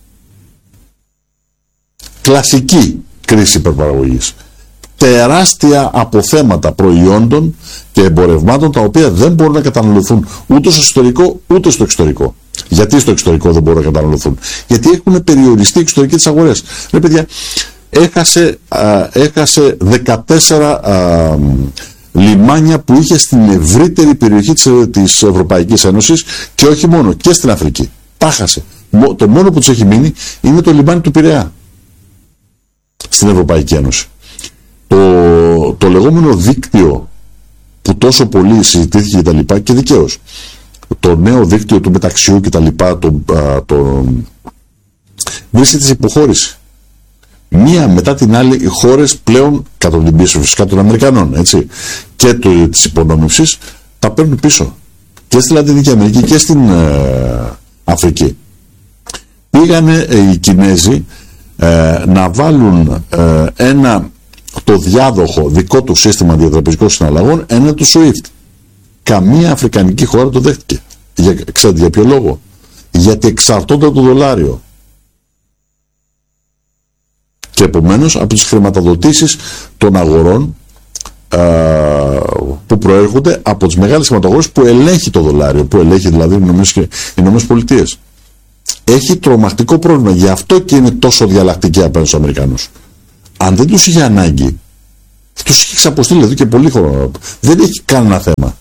Speaker 1: Κλασική κρίση υπερπαραγωγής. Τεράστια αποθέματα προϊόντων και εμπορευμάτων τα οποία δεν μπορούν να καταναλωθούν ούτε στο εσωτερικό ούτε στο εξωτερικό. Γιατί στο εξωτερικό δεν μπορούν να καταναλωθούν? Γιατί έχουν περιοριστεί οι εξωτερικές της αγορές. Ρε παιδιά, έχασε, α, έχασε δεκατέσσερα α, λιμάνια που είχε στην ευρύτερη περιοχή της, της Ευρωπαϊκής Ένωσης και όχι μόνο, και στην Αφρική. Τα χάσε. Το μόνο που τους έχει μείνει είναι το λιμάνι του Πειραιά στην Ευρωπαϊκή Ένωση. Το, το λεγόμενο δίκτυο που τόσο πολύ συζητήθηκε και τα λοιπά, και δικαίως, το νέο δίκτυο του μεταξιού και τα λοιπά, το, α, το, βρίσκεται σε υποχώρηση. Μία μετά την άλλη οι χώρες πλέον, κατά την πίεση φυσικά των Αμερικανών, έτσι, και το, της υπονόμευσης, τα παίρνουν πίσω. Και στη Λατινική Αμερική και στην ε, Αφρική. Πήγανε ε, οι Κινέζοι ε, να βάλουν ε, ένα, το διάδοχο δικό του σύστημα διατραπεζικών συναλλαγών, ένα του σουίφτ. Καμία αφρικανική χώρα το δέχτηκε. Για, ξέρετε για ποιο λόγο? Γιατί εξαρτώνται το δολάριο. Και επομένως από τις χρηματοδοτήσεις των αγορών α, που προέρχονται από τις μεγάλες χρηματογορές που ελέγχει το δολάριο, που ελέγχει δηλαδή οι Ηνωμένες Πολιτείες. Έχει τρομακτικό πρόβλημα. Γι' αυτό και είναι τόσο διαλλακτική απέναντι στους Αμερικανούς. Αν δεν τους είχε ανάγκη, Τους έχει ξαποστείλει εδώ και πολύ χρόνο. Δεν έχει κανένα θέμα.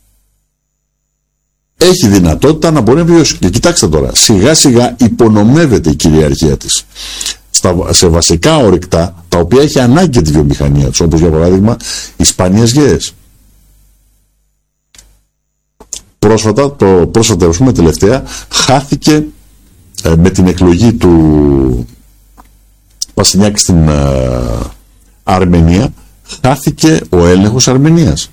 Speaker 1: Έχει δυνατότητα να μπορεί να βιώσει. Και κοιτάξτε τώρα, σιγά σιγά υπονομεύεται η κυριαρχία της στα, σε βασικά ορυκτά, τα οποία έχει ανάγκη τη βιομηχανία τους, όπως για παράδειγμα οι σπάνιες γέες. Πρόσφατα, το πρόσφατα, ας πούμε, τελευταία, χάθηκε ε, με την εκλογή του Πασινιάκη στην ε, Αρμενία, χάθηκε ο έλεγχος Αρμενίας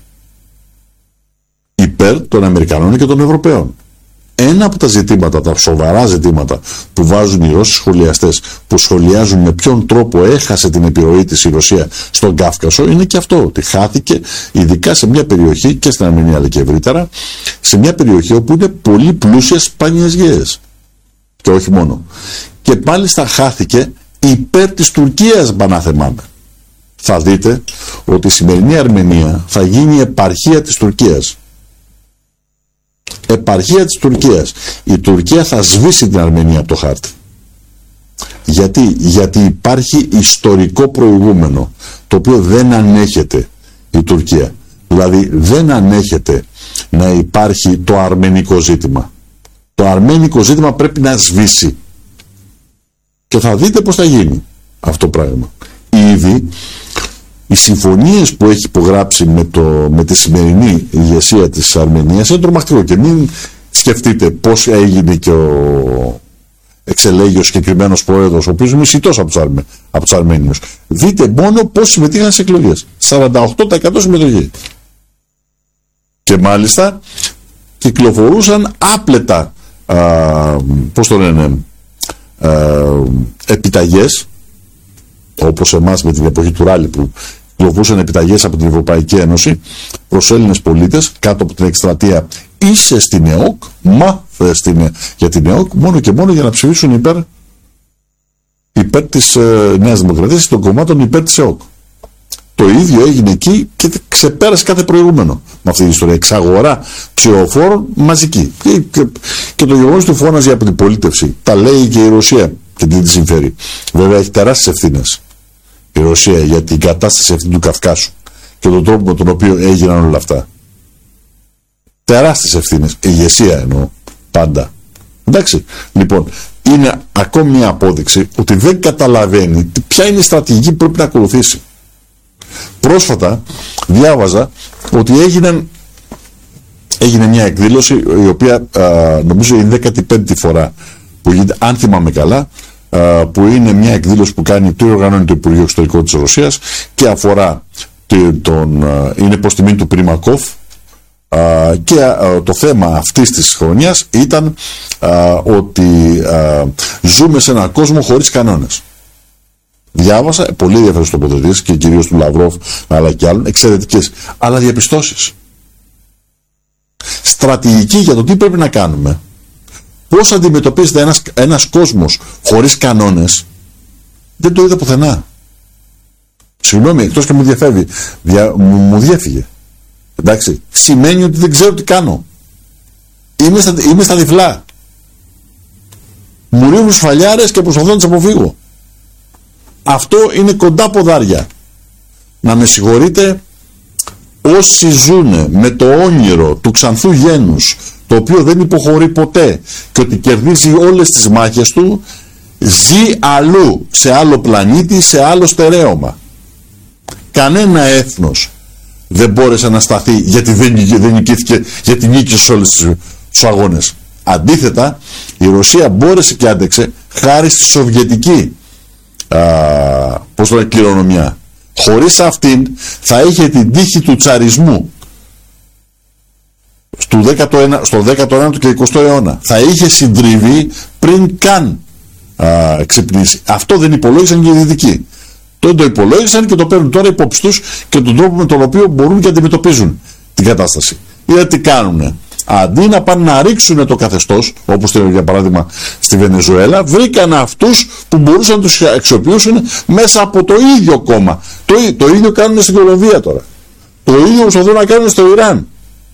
Speaker 1: υπέρ των Αμερικανών και των Ευρωπαίων. Ένα από τα ζητήματα, τα σοβαρά ζητήματα που βάζουν οι Ρώσοι σχολιαστές, που σχολιάζουν με ποιον τρόπο έχασε την επιρροή της η Ρωσία στον Κάφκασο, είναι και αυτό, ότι χάθηκε ειδικά σε μια περιοχή, και στην Αρμενία αλλά και ευρύτερα, σε μια περιοχή όπου είναι πολύ πλούσια σπάνιες γέες. Και όχι μόνο. Και μάλιστα χάθηκε υπέρ της Τουρκίας, μπανάθεμάμε. Θα δείτε ότι η σημερινή Αρμενία θα γίνει επαρχία της Τουρκίας. Επαρχία της Τουρκίας. Η Τουρκία θα σβήσει την Αρμενία από το χάρτη. Γιατί, γιατί υπάρχει ιστορικό προηγούμενο, το οποίο δεν ανέχεται η Τουρκία. Δηλαδή δεν ανέχεται να υπάρχει το αρμενικό ζήτημα. Το αρμενικό ζήτημα πρέπει να σβήσει. Και θα δείτε πώς θα γίνει αυτό το πράγμα. Ήδη οι συμφωνίες που έχει υπογράψει με, το, με τη σημερινή ηγεσία της Αρμενίας είναι τρομακτικό, και μην σκεφτείτε πώς έγινε και ο εξελέγει ο συγκεκριμένος πρόεδρος, ο οποίος είναι μισητός από τους, Αρμε, από τους Αρμένιους. Δείτε μόνο πώς συμμετείχαν στις εκλογές. σαράντα οκτώ τοις εκατό συμμετοχή. Και μάλιστα κυκλοφορούσαν άπλετα α, πώς το λένε α, επιταγές, όπως εμάς με την εποχή του Ράλι που κυκλοφορούσαν επιταγές από την Ευρωπαϊκή Ένωση προς Έλληνες πολίτες κάτω από την εκστρατεία «Είσαι στην ΕΟΚ, μάθε στην, για την ΕΟΚ», μόνο και μόνο για να ψηφίσουν υπέρ, υπέρ της ε, Νέας Δημοκρατίας και των κομμάτων υπέρ της ΕΟΚ. Το ίδιο έγινε εκεί και ξεπέρασε κάθε προηγούμενο με αυτή την ιστορία. Εξαγορά ψηφοφόρων μαζική. Και, και, και το γεγονός του φώναζε από την πολίτευση. Τα λέει και η Ρωσία και τι τη συμφέρει. Βέβαια έχει τεράστιες ευθύνες η Ρωσία για την κατάσταση αυτή του Καυκάσου και τον τρόπο με τον οποίο έγιναν όλα αυτά. Τεράστιες ευθύνες. Η ηγεσία εννοώ. Πάντα. Εντάξει. Λοιπόν, είναι ακόμη μια απόδειξη ότι δεν καταλαβαίνει ποια είναι η στρατηγική που πρέπει να ακολουθήσει. Πρόσφατα διάβαζα ότι έγιναν, έγινε μια εκδήλωση η οποία α, νομίζω είναι η δέκατη πέμπτη φορά που γίνεται, αν θυμάμαι καλά, α, που είναι μια εκδήλωση που κάνει το οργανώνει το Υπουργείο Εξωτερικών της Ρωσίας και αφορά τον, α, είναι προς τιμή του Πριμακόφ, α, και α, το θέμα αυτής της χρονιάς ήταν α, ότι α, ζούμε σε έναν κόσμο χωρίς κανόνες. Διάβασα πολύ ενδιαφέρουσες τοποθετήσεις και κυρίως του Λαυρόφ αλλά και άλλων, εξαιρετικές, αλλά διαπιστώσεις. Στρατηγική για το τι πρέπει να κάνουμε. Πώς αντιμετωπίζεται ένας, ένας κόσμος χωρίς κανόνες, δεν το είδα πουθενά. Συγγνώμη, εκτός και μου διαφεύγει, δια, μου, μου διέφυγε. Εντάξει, σημαίνει ότι δεν ξέρω τι κάνω. Είμαι στα, είμαι στα τυφλά. Μου ρίχνουν σφαλιάρες και προσπαθώ να τις αποφύγω. Αυτό είναι κοντά ποδάρια. Να με συγχωρείτε όσοι ζουν με το όνειρο του ξανθού γένους, το οποίο δεν υποχωρεί ποτέ και ότι κερδίζει όλες τις μάχες του, ζει αλλού, σε άλλο πλανήτη, σε άλλο στερέωμα. Κανένα έθνος δεν μπόρεσε να σταθεί γιατί δεν, δεν νικήθηκε, γιατί νίκησε σε όλες τους αγώνες. Αντίθετα, η Ρωσία μπόρεσε και άντεξε χάρη στη σοβιετική Α, πώς το λέει, κληρονομιά. Χωρίς αυτήν θα είχε την τύχη του τσαρισμού στο δέκατο ένατο, στο δέκατο ένατο και εικοστό αιώνα. Θα είχε συντριβεί πριν καν α, ξυπνήσει. Αυτό δεν υπολόγισαν και οι Δυτικοί. Το, το υπολόγισαν και το παίρνουν τώρα υπόψη τους και τον τρόπο με τον οποίο μπορούν και αντιμετωπίζουν την κατάσταση. Είδα τι κάνουνε. Αντί να πάνε να ρίξουν το καθεστώς, όπως για παράδειγμα στη Βενεζουέλα, βρήκαν αυτούς που μπορούσαν να τους αξιοποιήσουν μέσα από το ίδιο κόμμα. Το, το ίδιο κάνουν στην Κολομβία τώρα. Το ίδιο προσπαθούν να κάνουν στο Ιράν.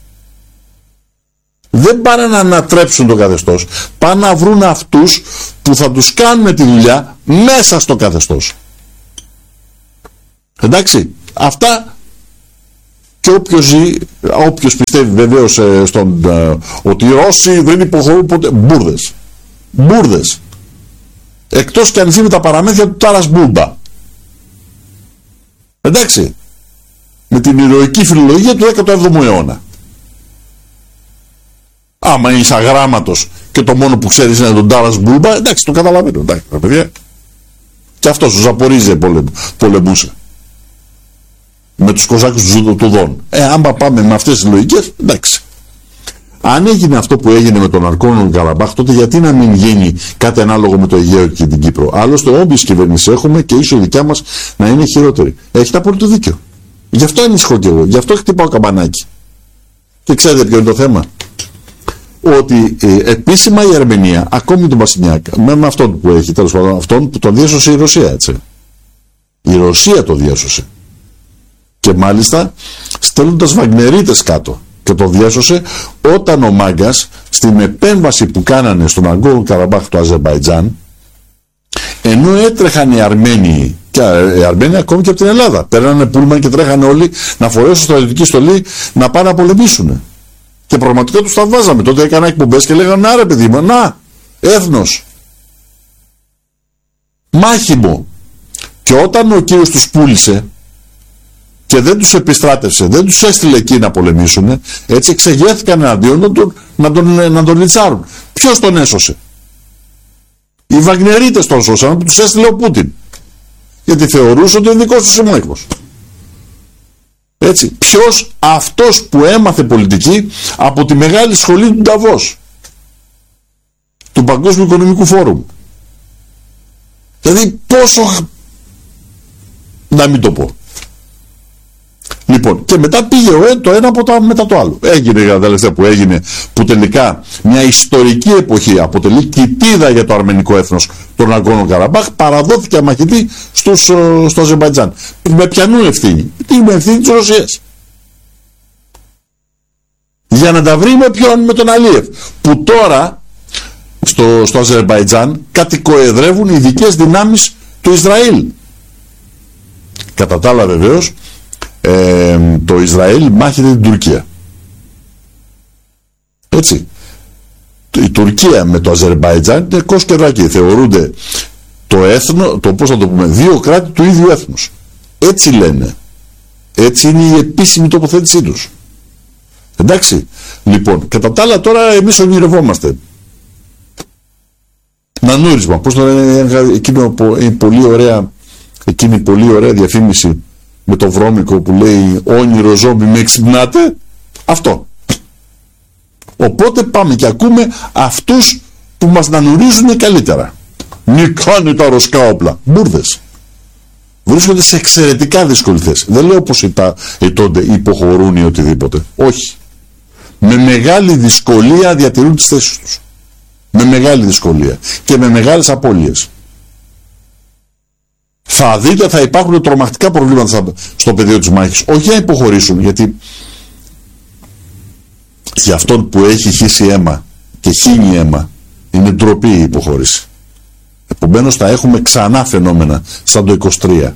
Speaker 1: Δεν πάνε να ανατρέψουν το καθεστώς. Πάνε να βρουν αυτούς που θα τους κάνουν τη δουλειά μέσα στο καθεστώς. Εντάξει. Αυτά, και όποιος ζει, όποιος πιστεύει βεβαίως ε, στον, ε, ότι οι Ρώσοι δεν υποχωρούν ποτέ, μπουρδες. Μπουρδες. Εκτός και αν ζει με τα παραμέθια του Τάρας Μπούλμπα. Εντάξει. Με την ηρωική φιλολογία του δέκατου έβδομου αιώνα. Άμα είσαι αγράμματος και το μόνο που ξέρεις είναι τον Τάρας Μπούλμπα, εντάξει, το καταλαβαίνω. Εντάξει, παιδιά. Και αυτός ο Ζαπορίζε πολεμ, πολεμούσε. Με τους Κοζάκους του, του Δόν. Ε, άμα πάμε με αυτές τις λογικές, εντάξει. Αν έγινε αυτό που έγινε με τον Ναγκόρνο Καραμπάχ, τότε γιατί να μην γίνει κάτι ανάλογο με το Αιγαίο και την Κύπρο? Άλλωστε, όποιες κυβερνήσεις έχουμε και ίσως η δικιά μας να είναι χειρότερη. Έχετε απόλυτο δίκιο. Γι' αυτό ανησυχώ και εγώ. Γι' αυτό χτυπάω καμπανάκι. Και ξέρετε ποιο είναι το θέμα? Ότι ε, επίσημα η Αρμενία, ακόμη τον Πασινιάκ, με, με αυτόν που έχει, τέλος πάντων, αυτόν που τον διέσωσε η Ρωσία, έτσι. Η Ρωσία το διέσωσε. Και μάλιστα στέλνοντας Βαγνερίτες κάτω. Και το διέσωσε όταν ο Μάγκας στην επέμβαση που κάνανε στον Ναγκόρνο Καραμπάχ του Αζερμπαϊτζάν, ενώ έτρεχαν οι Αρμένοι, και οι Αρμένοι ακόμη και από την Ελλάδα, παίρνανε πούλμαν και τρέχανε όλοι να φορέσουν στρατιωτική στολή να πάνε να πολεμήσουν. Και πραγματικά τους τα βάζαμε. Τότε έκανα εκπομπές και λέγανε, να ρε παιδί μου, να, έθνος, μάχημο. Και όταν ο κύριος τους πούλησε και δεν τους επιστράτευσε, δεν τους έστειλε εκεί να πολεμήσουν, έτσι εξεγέρθηκαν εναντίον να τον, να τον, να τον λιτσάρουν. Ποιος τον έσωσε? Οι Βαγνερίτες τον σώσαν, που τους έστειλε ο Πούτιν. Γιατί θεωρούσε ότι είναι δικός του σύμμαχος. Έτσι, ποιος? Αυτός που έμαθε πολιτική από τη μεγάλη σχολή του Νταβός, του Παγκόσμιου Οικονομικού Φόρουμ. Δηλαδή πόσο, να μην το πω. Λοιπόν, και μετά πήγε ο, το ένα από τα, μετά το άλλο. Έγινε η τελευταία που έγινε, που τελικά μια ιστορική εποχή αποτελεί κοιτίδα για το αρμενικό έθνος, τον Ναγκόρνο Καραμπάχ, παραδόθηκε αμαχητή στους, στο Αζερμπαϊτζάν. Με ποιανού ευθύνη? Τι με ευθύνη της Ρωσίας. Για να τα βρει με ποιον? Με τον Αλίεφ. Που τώρα στο, στο Αζερμπαϊτζάν κατοικοεδρεύουν οι ειδικές δυνάμεις του Ισραήλ. Κατά τα άλλα βεβαίως, Ε, το Ισραήλ μάχεται την Τουρκία. Έτσι. Η Τουρκία με το Αζερμπαϊτζάν είναι κόσκεράκι. Θεωρούνται το έθνο, το πώς θα το πούμε, δύο κράτη του ίδιου έθνους. Έτσι λένε. Έτσι είναι η επίσημη τοποθέτησή τους. Εντάξει. Λοιπόν, κατά τα άλλα τώρα εμείς ονειρευόμαστε. Νανούρισμα. Πώς το λένε, εκείνο, η πολύ ωραία, εκείνη η πολύ ωραία διαφήμιση με το βρώμικο που λέει όνειρο ζόμπι με ξυπνάτε. Αυτό. Οπότε πάμε και ακούμε αυτούς που μας νανουρίζουν καλύτερα. Μη κάνει τα ρωσικά όπλα. Μπούρδες. Βρίσκονται σε εξαιρετικά δύσκολη θέση. Δεν λέω πως τα ετώνται υποχωρούν ή οτιδήποτε. Όχι. Με μεγάλη δυσκολία διατηρούν τις θέσεις τους. Με μεγάλη δυσκολία. Και με μεγάλες απώλειες. Θα δείτε, θα υπάρχουν τρομακτικά προβλήματα στο πεδίο της μάχης. Όχι να υποχωρήσουν, γιατί για αυτόν που έχει χύσει αίμα και χύνει αίμα είναι ντροπή η υποχώρηση. Επομένως θα έχουμε ξανά φαινόμενα σαν το είκοσι τρία,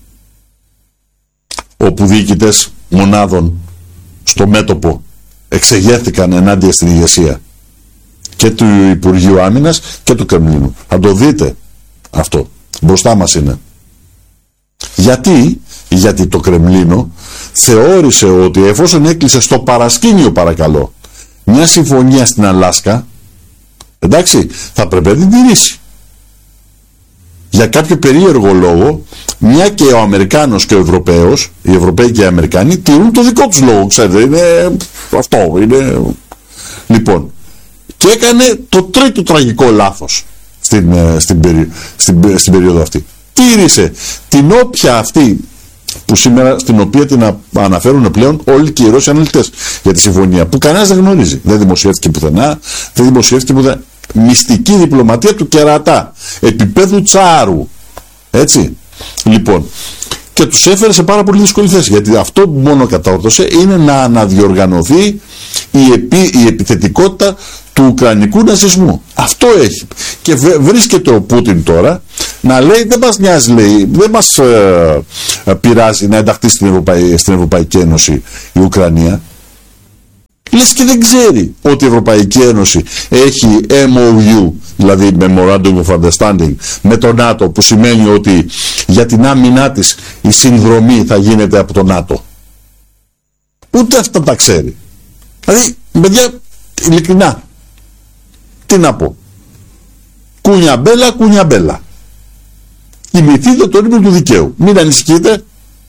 Speaker 1: όπου διοικητές μονάδων στο μέτωπο εξεγέρθηκαν ενάντια στην ηγεσία και του Υπουργείου Άμυνας και του Κρεμλίνου. Θα το δείτε αυτό. Μπροστά μας είναι. Γιατί, γιατί το Κρεμλίνο θεώρησε ότι εφόσον έκλεισε στο παρασκήνιο, παρακαλώ, μια συμφωνία στην Αλάσκα, εντάξει, θα πρέπει να την τηρήσει. Για κάποιο περίεργο λόγο, μια και ο Αμερικάνος και ο Ευρωπαίος, οι Ευρωπαίοι και οι Αμερικάνοι, τηρούν το δικό τους λόγο, ξέρετε, είναι αυτό, είναι... Λοιπόν, και έκανε το τρίτο τραγικό λάθος στην, στην, περί, στην, στην περίοδο αυτή. Τήρησε την όποια αυτή που σήμερα, στην οποία την αναφέρουν πλέον όλοι και οι Ρώσοι αναλυτές για τη συμφωνία, που κανένας δεν γνωρίζει. Δεν δημοσιεύτηκε πουθενά, δεν δημοσιεύτηκε πουθενά. Μυστική διπλωματία του κερατά, επίπεδου τσάρου. Έτσι. Λοιπόν, και τους έφερε σε πάρα πολύ δύσκολη θέση, γιατί αυτό που μόνο κατόρθωσε είναι να αναδιοργανωθεί η, επί, η επιθετικότητα του ουκρανικού ναζισμού. Αυτό έχει. Και βρίσκεται ο Πούτιν τώρα να λέει δεν μας νοιάζει, λέει, δεν μας ε, ε, πειράζει να ενταχθεί στην, Ευρωπαϊ, στην Ευρωπαϊκή Ένωση η Ουκρανία. Λες και δεν ξέρει ότι η Ευρωπαϊκή Ένωση έχει εμ ο γιου, δηλαδή Memorandum of Understanding, με το ΝΑΤΟ, που σημαίνει ότι για την άμυνά της η συνδρομή θα γίνεται από το ΝΑΤΟ. Ούτε αυτά τα ξέρει. Δηλαδή, παιδιά, ειλικρινά, τι να πω. Κούνια μπέλα, κούνια μπέλα. Κοιμηθείτε το ύπνο του δικαίου. Μην ανησυχείτε.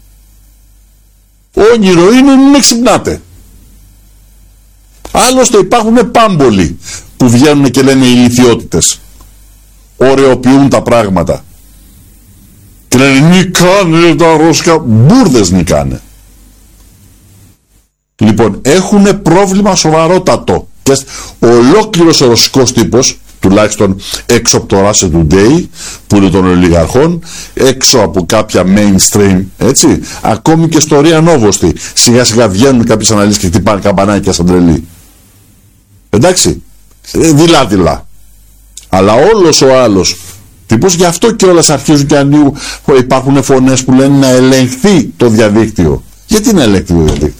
Speaker 1: Όνειρο είναι, μην ξυπνάτε. Άλλωστε υπάρχουν πάμπολοι που βγαίνουν και λένε ηλιθιότητες. Ωρεοποιούν τα πράγματα. Και λένε νικάνε τα Ρώσικα. Μπούρδες νικάνε. Λοιπόν, έχουν πρόβλημα σοβαρότατο. Και ολόκληρος ο ρωσικός τύπος, τουλάχιστον έξω από το Russia Today, που είναι των ολιγαρχών, έξω από κάποια mainstream, έτσι, ακόμη και στο Ria Novosti, σιγά σιγά βγαίνουν κάποιες αναλύσεις και χτυπάνε καμπανάκια σαν τρελή. Εντάξει, δειλά-δειλά. Αλλά όλος ο άλλος τύπος, γι' αυτό και όλες αρχίζουν και ανοίγουν, υπάρχουν φωνές που λένε να ελεγχθεί το διαδίκτυο. Γιατί να ελεγχθεί το διαδίκτυο?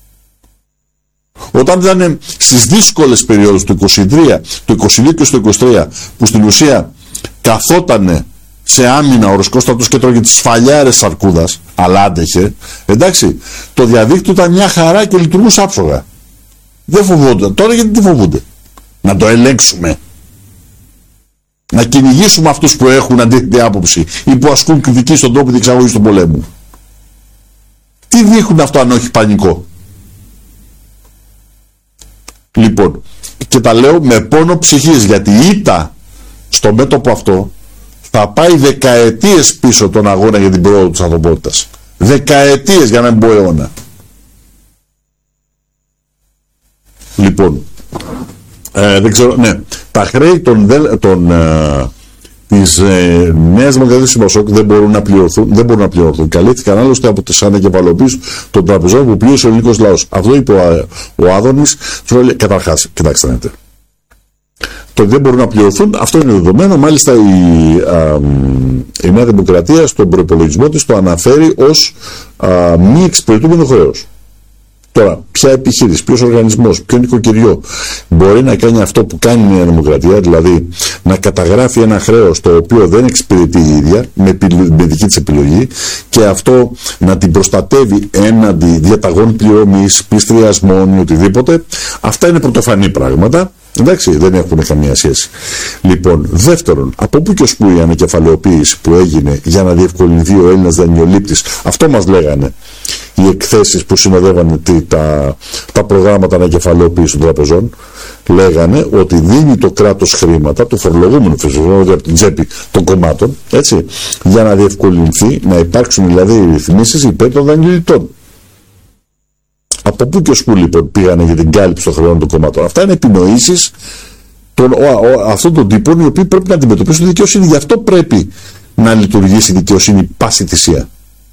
Speaker 1: Όταν ήταν στις δύσκολες περιόδους του είκοσι τρία, του είκοσι δύο και στο είκοσι τρία, που στην ουσία καθότανε σε άμυνα ο ρωσικός στρατός και τρώγε τις σφαλιάρες της αρκούδας, αλλά άντεχε, εντάξει, το διαδίκτυο ήταν μια χαρά και λειτουργούσε άψογα. Δεν φοβόνταν. Τώρα γιατί τι φοβούνται? Να το ελέγξουμε. Να κυνηγήσουμε αυτούς που έχουν αντίθετη άποψη ή που ασκούν κριτική στον τρόπο διεξαγωγής του πολέμου. Τι δείχνουν αυτό αν όχι πανικό? Λοιπόν, και τα λέω με πόνο ψυχής, γιατί η ήττα στο μέτωπο αυτό θα πάει δεκαετίες πίσω τον αγώνα για την πρόοδο της ανθρωπότητας. Δεκαετίες, για να μην πω αιώνα. Λοιπόν, ε, δεν ξέρω, ναι, τα χρέη των, των, ε, της ε, Νέας Δημοκρατίας του Πασόκ δεν μπορούν να πληρωθούν, δεν μπορούν να πληρωθούν. Καλύφθηκαν άλλωστε από τις ανακεφαλοποίησεις των τραπεζών που πλήρωσε ο ελληνικός λαός. Αυτό είπε ο, ο Άδωνης. Καταρχάς, κοιτάξτε να δείτε. Το ότι δεν μπορούν να πληρωθούν, αυτό είναι δεδομένο. Μάλιστα η, α, η Νέα Δημοκρατία στον προϋπολογισμό της το αναφέρει ως α, μη εξυπηρετούμενο χρέος. Τώρα, ποια επιχείρηση, ποιος οργανισμός, ποιο νοικοκυριό μπορεί να κάνει αυτό που κάνει η Νέα Δημοκρατία, δηλαδή να καταγράφει ένα χρέος το οποίο δεν εξυπηρετεί η ίδια με, με δική της επιλογή και αυτό να την προστατεύει έναντι διαταγών πληρωμής, πληστριασμών ή οτιδήποτε? Αυτά είναι πρωτοφανή πράγματα. Εντάξει, δεν έχουν καμία σχέση. Λοιπόν, δεύτερον, από πού και ως πού η ανακεφαλαιοποίηση που έγινε για να διευκολυνθεί ο Έλληνας δανειολήπτης, αυτό μας λέγανε οι εκθέσεις που συνοδεύανε τα, τα προγράμματα ανακεφαλαιοποίησης των τραπεζών, λέγανε ότι δίνει το κράτος χρήματα, το φορολογούμενο φυσικά από την τσέπη των κομμάτων, έτσι, για να διευκολυνθεί, να υπάρξουν δηλαδή ρυθμίσεις υπέρ των δανειοληπτών. Από πού και ως πού λοιπόν πήγανε για την κάλυψη των χρεών των κομμάτων? Αυτά είναι επινοήσεις των, ο, ο, αυτών των τύπων οι οποίοι πρέπει να αντιμετωπίσουν τη δικαιοσύνη. Γι' αυτό πρέπει να λειτουργήσει η δικαιοσύνη πάση θυσία.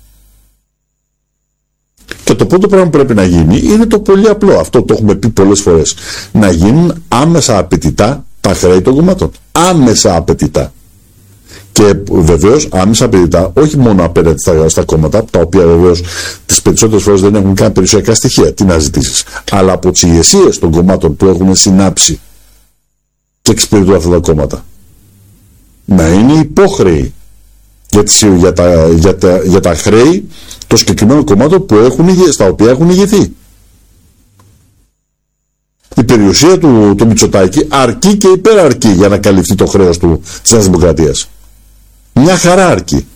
Speaker 1: Και το πρώτο πράγμα που πρέπει να γίνει είναι το πολύ απλό. Αυτό το έχουμε πει πολλές φορές. Να γίνουν άμεσα απαιτητά τα χρέη των κομμάτων. Άμεσα απαιτητά. Και βεβαίως άμεσα απαιτητά όχι μόνο απέναντι στα, στα κόμματα, τα οποία βεβαίως τις περισσότερες φορές δεν έχουν καν περιουσιακά στοιχεία, τι να ζητήσεις, αλλά από τις ηγεσίες των κομμάτων που έχουν συνάψει και εξυπηρετούν αυτά τα κόμματα. Να είναι υπόχρεοι για, τις, για, τα, για, τα, για τα χρέη των συγκεκριμένων κομμάτων που έχουν, στα οποία έχουν ηγηθεί. Η περιουσία του, του Μητσοτάκη αρκεί και υπεραρκεί για να καλυφθεί το χρέος του της Νέας Δημοκρατίας. Μια χαρά αρκεί.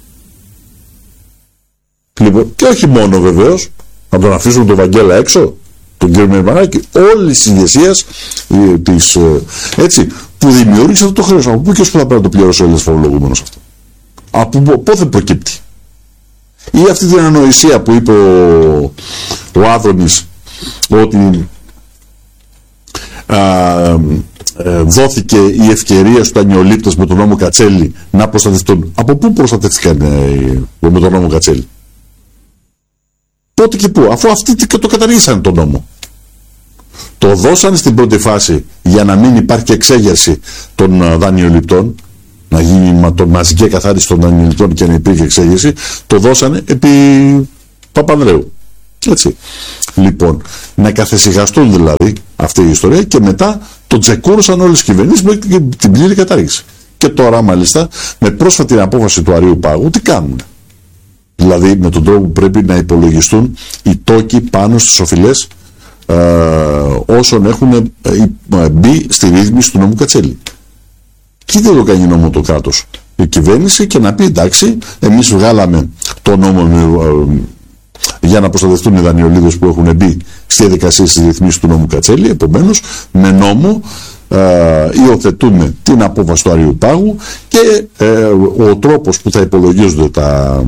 Speaker 1: Λοιπόν, και όχι μόνο βεβαίως, να τον αφήσουν τον Βαγγέλα έξω, τον κύριο Μερμανάκη, όλη τη ηγεσία της, έτσι, που δημιούργησε αυτό το χρέος. Από πού και ως πού θα πρέπει να το πληρώσει ο Έλληνας φορολογούμενος αυτό? Από πότε προκύπτει? Ή αυτή την ανοησία που είπε ο, ο Άδωνης ότι α, ε, δόθηκε η ευκαιρία στους δανειολήπτες με τον νόμο Κατσέλη να προστατευτούν. Από πού προστατεύτηκαν ε, με τον νόμο Κατσέλη? Πότε και πού? Αφού αυτοί το καταργήσαν τον νόμο. Το δώσαν στην πρώτη φάση για να μην υπάρχει εξέγερση των δανειοληπτών, να γίνει μαζική εκαθάριση των δανειοληπτών και να υπήρχε εξέγερση, το δώσανε επί Παπανδρέου. Έτσι. Λοιπόν, να καθησυχαστούν δηλαδή αυτή η ιστορία και μετά το τσεκούρωσαν όλες οι κυβερνήσεις με την πλήρη κατάργηση. Και τώρα μάλιστα με πρόσφατη απόφαση του Αριού Πάγου τι κάνουν? Δηλαδή με τον τρόπο που πρέπει να υπολογιστούν οι τόκοι πάνω στις οφειλές ε, όσων έχουν ε, ε, μπει στη ρύθμιση του νόμου Κατσέλη. Και δεν το κάνει νόμο το κράτος, η κυβέρνηση, και να πει εντάξει, εμείς βγάλαμε το νόμο ε, για να προστατευτούν οι δανειολίδες που έχουν μπει στη διαδικασία της ρυθμίσης του νόμου Κατσέλη. Επομένως, με νόμο ε, υιοθετούμε την απόφαση του Αριού Πάγου και ε, ο τρόπος που θα υπολογίζονται τα,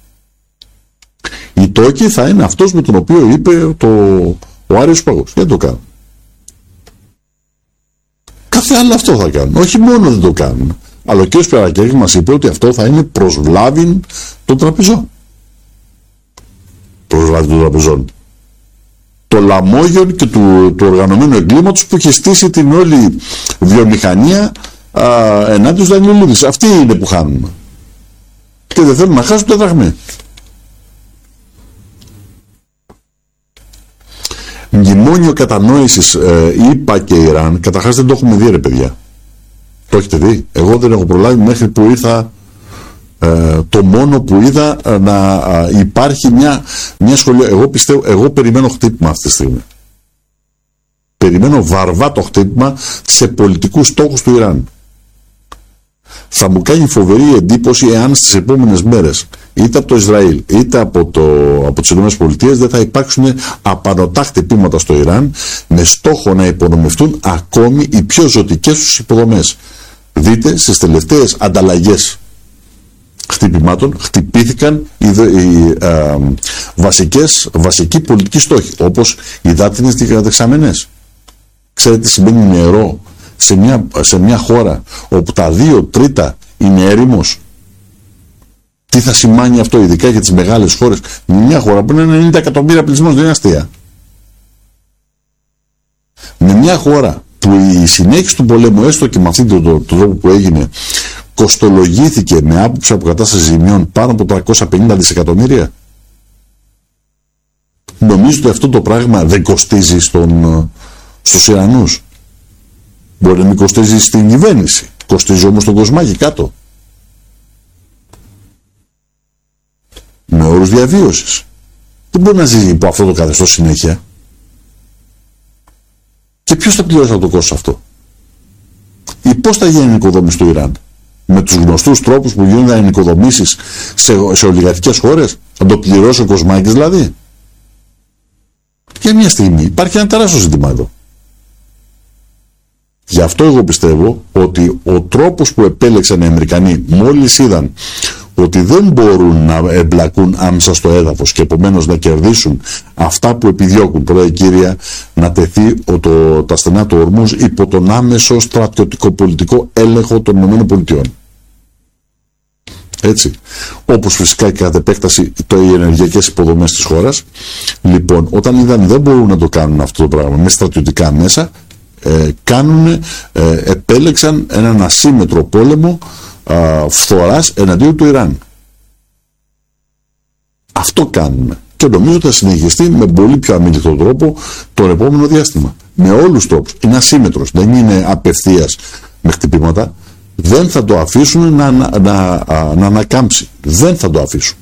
Speaker 1: οι τόκοι θα είναι αυτός με τον οποίο είπε το, ο Άριος Πάγος. Δεν το κάνουν. Κάθε άλλο αυτό θα κάνουν. Όχι μόνο δεν το κάνουν, αλλά ο κ. Σπυρακάκης μας είπε ότι αυτό θα είναι προς βλάβη των τραπεζών. Προς βλάβη των τραπεζών. Το λαμόγιον και του, του οργανωμένου εγκλήματος που έχει στήσει την όλη βιομηχανία α, ενάντια στους δανειολήδες. Αυτοί είναι που χάνουν. Και δεν θέλουν να χάσουν τα δραχμή. Μνημόνιο κατανόησης ε, ΙΠΑ και Ιράν, καταρχάς δεν το έχουμε δει ρε παιδιά. Το έχετε δει? Εγώ δεν έχω προλάβει μέχρι που ήρθα. Ε, το μόνο που είδα ε, να ε, υπάρχει μια, μια σχολεία. Εγώ πιστεύω, εγώ περιμένω χτύπημα αυτή τη στιγμή. Περιμένω βαρβάτο χτύπημα σε πολιτικούς στόχους του Ιράν. Θα μου κάνει φοβερή εντύπωση εάν στις επόμενες μέρες είτε από το Ισραήλ είτε από, το, από τις ΗΠΑ δεν θα υπάρξουν απανωτά χτυπήματα στο Ιράν με στόχο να υπονομευτούν ακόμη οι πιο ζωτικές τους υποδομές. Δείτε στις τελευταίες ανταλλαγές χτυπημάτων χτυπήθηκαν οι, οι α, βασικές, βασικοί πολιτικοί στόχοι, όπως οι δάτινες δεξαμενές. Ξέρετε τι σημαίνει νερό σε μια, σε μια χώρα όπου τα δύο τρίτα είναι έρημος? Τι θα σημαίνει αυτό ειδικά για τις μεγάλες χώρες? Μια χώρα που είναι ενενήντα εκατομμύρια πληθυσμός, δεν είναι αστεία. Με μια χώρα που η συνέχιση του πολέμου, έστω και με αυτόν τον το, το τρόπο που έγινε, κοστολογήθηκε με άποψη αποκατάσταση ζημιών πάνω από τριακόσια πενήντα δισεκατομμύρια. Νομίζω ότι αυτό το πράγμα δεν κοστίζει στον, στους Ιρανούς. Μπορεί να μην κοστίζει στην κυβέρνηση. Κοστίζει όμως τον κοσμάκι κάτω. Με όρους διαβίωσης. Δεν μπορεί να ζει υπό αυτό το καθεστώς συνέχεια. Και ποιος θα πληρώσει αυτό το κόστος αυτό? Ή πώς θα γίνει η οικοδόμηση του Ιράν? Με τους γνωστούς τρόπους που γίνονται ενοικοδομήσεις σε, σε ολιγαρχικές χώρες? Θα το πληρώσει ο κοσμάκης δηλαδή? Για μια στιγμή υπάρχει ένα τεράστιο ζήτημα εδώ. Γι' αυτό εγώ πιστεύω ότι ο τρόπος που επέλεξαν οι Αμερικανοί μόλις είδαν ότι δεν μπορούν να εμπλακούν άμεσα στο έδαφος και επομένως να κερδίσουν αυτά που επιδιώκουν, πρώτα κύρια, να τεθεί ο, το, τα στενά του Ορμούζ υπό τον άμεσο στρατιωτικό-πολιτικό έλεγχο των ΗΠΑ. Έτσι. Όπως φυσικά και κατ' επέκταση το, οι ενεργειακές υποδομές της χώρας. Λοιπόν, όταν είδαν δεν μπορούν να το κάνουν αυτό το πράγμα με στρατιωτικά μέσα, ε, κάνουν, ε, επέλεξαν έναν ασύμετρο πόλεμο α, φθοράς εναντίον του Ιράν. Αυτό κάνουν. Και νομίζω ότι θα συνεχιστεί με πολύ πιο αμήλικτο τρόπο τον επόμενο διάστημα. Με όλους τους τρόπους. Είναι ασύμετρος. Δεν είναι απευθείας με χτυπήματα. Δεν θα το αφήσουν να, να, να, να ανακάμψει. Δεν θα το αφήσουν.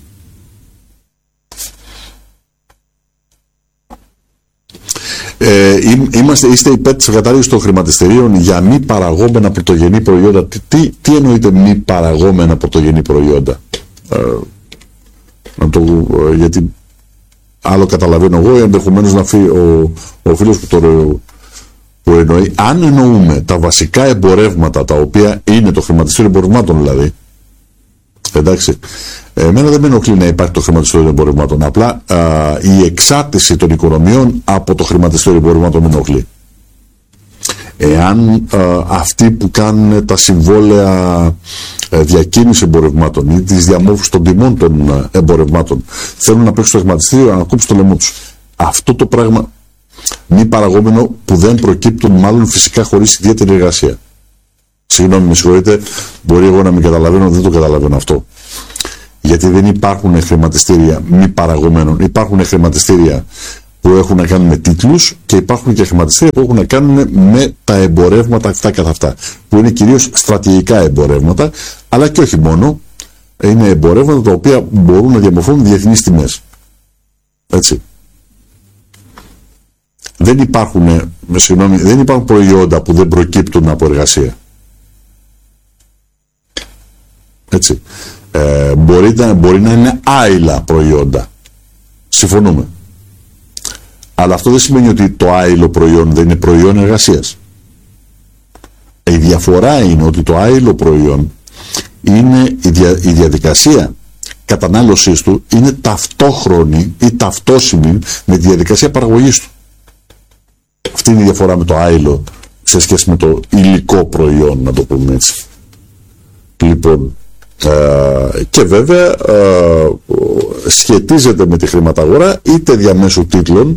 Speaker 1: Ε, είμαστε, είστε υπέρ της κατάργησης των χρηματιστηρίων για μη παραγόμενα πρωτογενή προϊόντα. Τι, τι, τι εννοείται μη παραγόμενα πρωτογενή προϊόντα? Ε, να το, ε, γιατί άλλο καταλαβαίνω εγώ, ενδεχομένως να φύγει ο, ο φίλος που το που εννοεί. Αν εννοούμε τα βασικά εμπορεύματα, τα οποία είναι το χρηματιστήριο εμπορευμάτων δηλαδή, εντάξει, εμένα δεν με ενοχλεί να υπάρχει το χρηματιστήριο εμπορευμάτων, απλά α, η εξάρτηση των οικονομιών από το χρηματιστήριο εμπορευμάτων με ενοχλεί. Εάν α, αυτοί που κάνουν τα συμβόλαια διακίνηση εμπορευμάτων ή τις διαμόρφωσης των τιμών των εμπορευμάτων θέλουν να παίξουν το χρηματιστήριο, να κόψουν το λαιμό τους. Αυτό το πράγμα μη παραγόμενο που δεν προκύπτουν μάλλον φυσικά χωρίς ιδιαίτερη εργασία. Συγγνώμη, με συγχωρείτε, μπορεί εγώ να μην καταλαβαίνω, δεν το καταλαβαίνω αυτό. Γιατί δεν υπάρχουν χρηματιστήρια μη παραγωμένων. Υπάρχουν χρηματιστήρια που έχουν να κάνουν με τίτλους και υπάρχουν και χρηματιστήρια που έχουν να κάνουν με τα εμπορεύματα αυτά καθ' αυτά. Που είναι κυρίως στρατηγικά εμπορεύματα, αλλά και όχι μόνο. Είναι εμπορεύματα τα οποία μπορούν να διαμορφώνουν διεθνείς τιμές. Έτσι. Δεν υπάρχουν, συγγνώμη, δεν υπάρχουν προϊόντα που δεν προκύπτουν από εργασία. Έτσι. Ε, μπορεί, να, μπορεί να είναι άειλα προϊόντα. Συμφωνούμε. Αλλά αυτό δεν σημαίνει ότι το άειλο προϊόν δεν είναι προϊόν εργασίας. Η διαφορά είναι ότι το άειλο προϊόν είναι η, δια, η διαδικασία κατανάλωσής του είναι ταυτόχρονη ή ταυτόσιμη με τη διαδικασία παραγωγής του. Αυτή είναι η διαφορά με το άειλο σε σχέση με το υλικό προϊόν, να το πούμε έτσι. Λοιπόν, ε, και βέβαια ε, σχετίζεται με τη χρηματαγορά είτε διαμέσου τίτλων,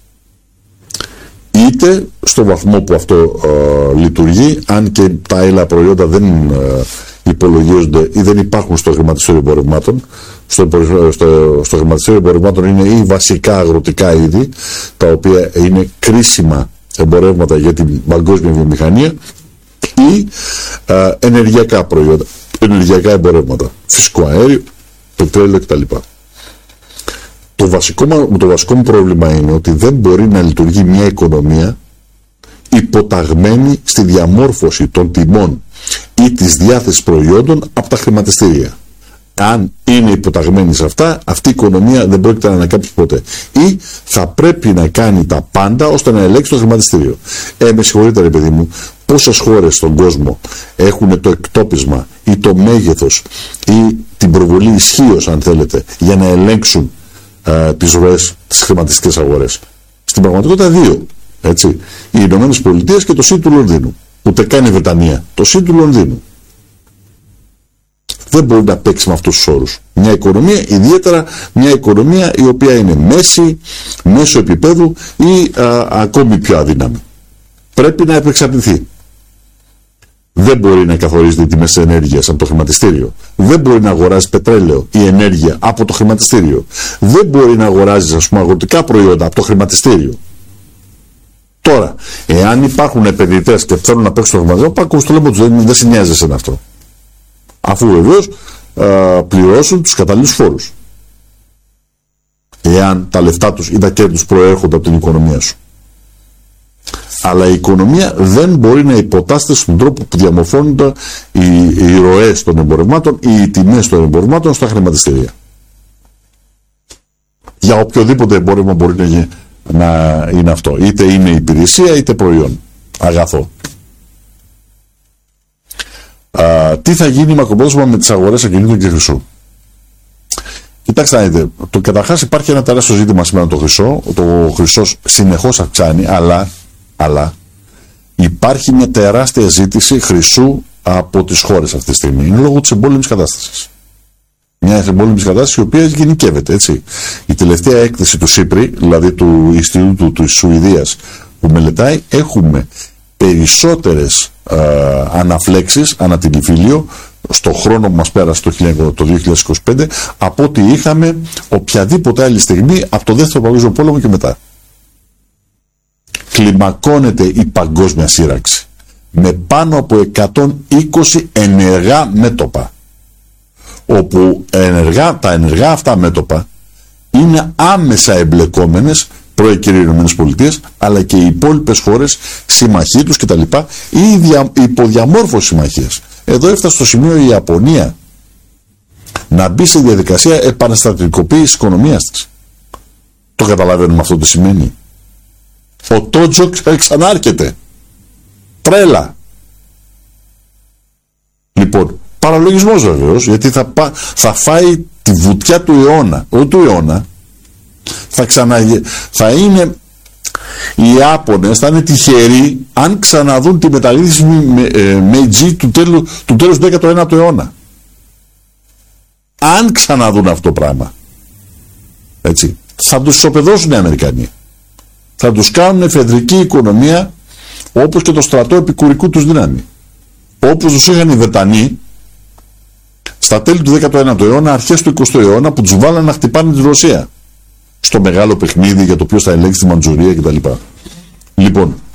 Speaker 1: είτε στο βαθμό που αυτό ε, λειτουργεί, αν και τα άλλα προϊόντα δεν ε, υπολογίζονται ή δεν υπάρχουν στο χρηματιστήριο εμπορευμάτων. Στο, στο, στο χρηματιστήριο εμπορευμάτων είναι ή βασικά αγροτικά είδη, τα οποία είναι κρίσιμα εμπορεύματα για την παγκόσμια βιομηχανία, ή ε, ενεργειακά προϊόντα, ενεργειακά εμπορεύματα, φυσικό αέριο, πετρέλαιο κτλ. Το βασικό, το βασικό μου πρόβλημα είναι ότι δεν μπορεί να λειτουργεί μια οικονομία υποταγμένη στη διαμόρφωση των τιμών ή της διάθεσης προϊόντων από τα χρηματιστήρια. Αν είναι υποταγμένη σε αυτά, αυτή η οικονομία δεν πρόκειται να ανακάμψει ποτέ. Ή θα πρέπει να κάνει τα πάντα ώστε να ελέγξει το χρηματιστήριο. Ε, με συγχωρείτε ρε παιδί μου, πόσες χώρες στον κόσμο έχουν το εκτόπισμα ή το μέγεθος ή την προβολή ισχύως, αν θέλετε, για να ελέγξουν ε, τις ροές, τις χρηματιστικές αγορές. Στην πραγματικότητα δύο. Έτσι. Οι Ηνωμένες Πολιτείες και το ΣΥ του Λονδίνου. Ούτε καν η Βρετανία. Το ΣΥ του Λονδίνου. Δεν μπορεί να παίξει με αυτούς τους όρους. Μια οικονομία, ιδιαίτερα μια οικονομία η οποία είναι μέση, μέσω επίπεδου ή α, ακόμη πιο αδύναμη. Πρέπει να επεξαρτηθεί. Δεν μπορεί να καθορίζει τις τιμές ενέργειας από το χρηματιστήριο. Δεν μπορεί να αγοράζει πετρέλαιο ή ενέργεια από το χρηματιστήριο. Δεν μπορεί να αγοράζει, ας πούμε, αγροτικά προϊόντα από το χρηματιστήριο. Τώρα, εάν υπάρχουν επενδυτές και θέλουν να παίξουν το χρηματιστήριο, πάκου στο λέμε τους, δεν, δεν σε νοιάζει εσένα αυτό. Αφού βεβαίως πληρώσουν τους καταλληλούς φόρους. Εάν τα λεφτά τους ή τα κέρδη τους προέρχονται από την οικονομία σου. Αλλά η οικονομία δεν μπορεί να υποτάσσεται στον τρόπο που διαμορφώνονται οι, οι ροές των εμπορευμάτων ή οι τιμές των εμπορευμάτων στα χρηματιστήρια. Για οποιοδήποτε εμπόρευμα μπορεί να, να είναι αυτό. Είτε είναι υπηρεσία είτε προϊόν. Αγαθό. Α, τι θα γίνει μακροπρόθεσμα με τις αγορές ακινήτων και χρυσού. Κοιτάξτε να δείτε, το καταρχάς υπάρχει ένα τεράστιο ζήτημα σήμερα με το χρυσό. Το χρυσός συνεχώς αυξάνει, αλλά, αλλά υπάρχει μια τεράστια ζήτηση χρυσού από τις χώρες αυτή τη στιγμή. Είναι λόγω της εμπόλεμης κατάστασης. Μια εμπόλεμη κατάσταση η οποία γενικεύεται, έτσι. Η τελευταία έκθεση του ΣΥΠΡΙ, δηλαδή του Ινστιτούτου της Σουηδίας που μελετάει, έχουμε περισσότερες ε, αναφλέξεις ανά την υφήλιο στο χρόνο που μας πέρασε το, το δύο χιλιάδες είκοσι πέντε από ό,τι είχαμε οποιαδήποτε άλλη στιγμή από το δεύτερο παγκόσμιο πόλεμο και μετά. Κλιμακώνεται η παγκόσμια σύραξη με πάνω από εκατόν είκοσι ενεργά μέτωπα, όπου ενεργά, τα ενεργά αυτά μέτωπα είναι άμεσα εμπλεκόμενες πρώην κυρίως Ηνωμένες Πολιτείες, αλλά και οι υπόλοιπες χώρες, συμμαχοί τους κτλ. Ή δια, υποδιαμόρφωση συμμαχίας. Εδώ έφτασε στο σημείο η Ιαπωνία να μπει σε διαδικασία επαναστατικοποίησης οικονομίας της. Το καταλαβαίνουμε αυτό τι σημαίνει. Ο Τότζο ξανάρχεται. Τρέλα. Λοιπόν, παραλογισμός βεβαίως, γιατί θα, πά, θα φάει τη βουτιά του αιώνα, όχι του αιώνα, θα, ξανα, θα είναι οι Ιάπωνες, θα είναι τυχεροί αν ξαναδούν τη μεταρρύθμιση με, ε, Meiji του, τέλου, του τέλους του δέκατου ένατου αιώνα. Αν ξαναδούν αυτό το πράγμα, έτσι, θα τους ισοπεδώσουν οι Αμερικανοί. Θα τους κάνουν εφεδρική οικονομία όπως και το στρατό επικουρικού τους δύναμη. όπως τους είχαν οι Βρετανοί στα τέλη του δέκατου ένατου αιώνα, αρχές του εικοστού αιώνα, που τους βάλανε να χτυπάνε τη Ρωσία στο μεγάλο παιχνίδι για το ποιος θα ελέγξει τη Μαντζουρία κτλ. Λοιπόν,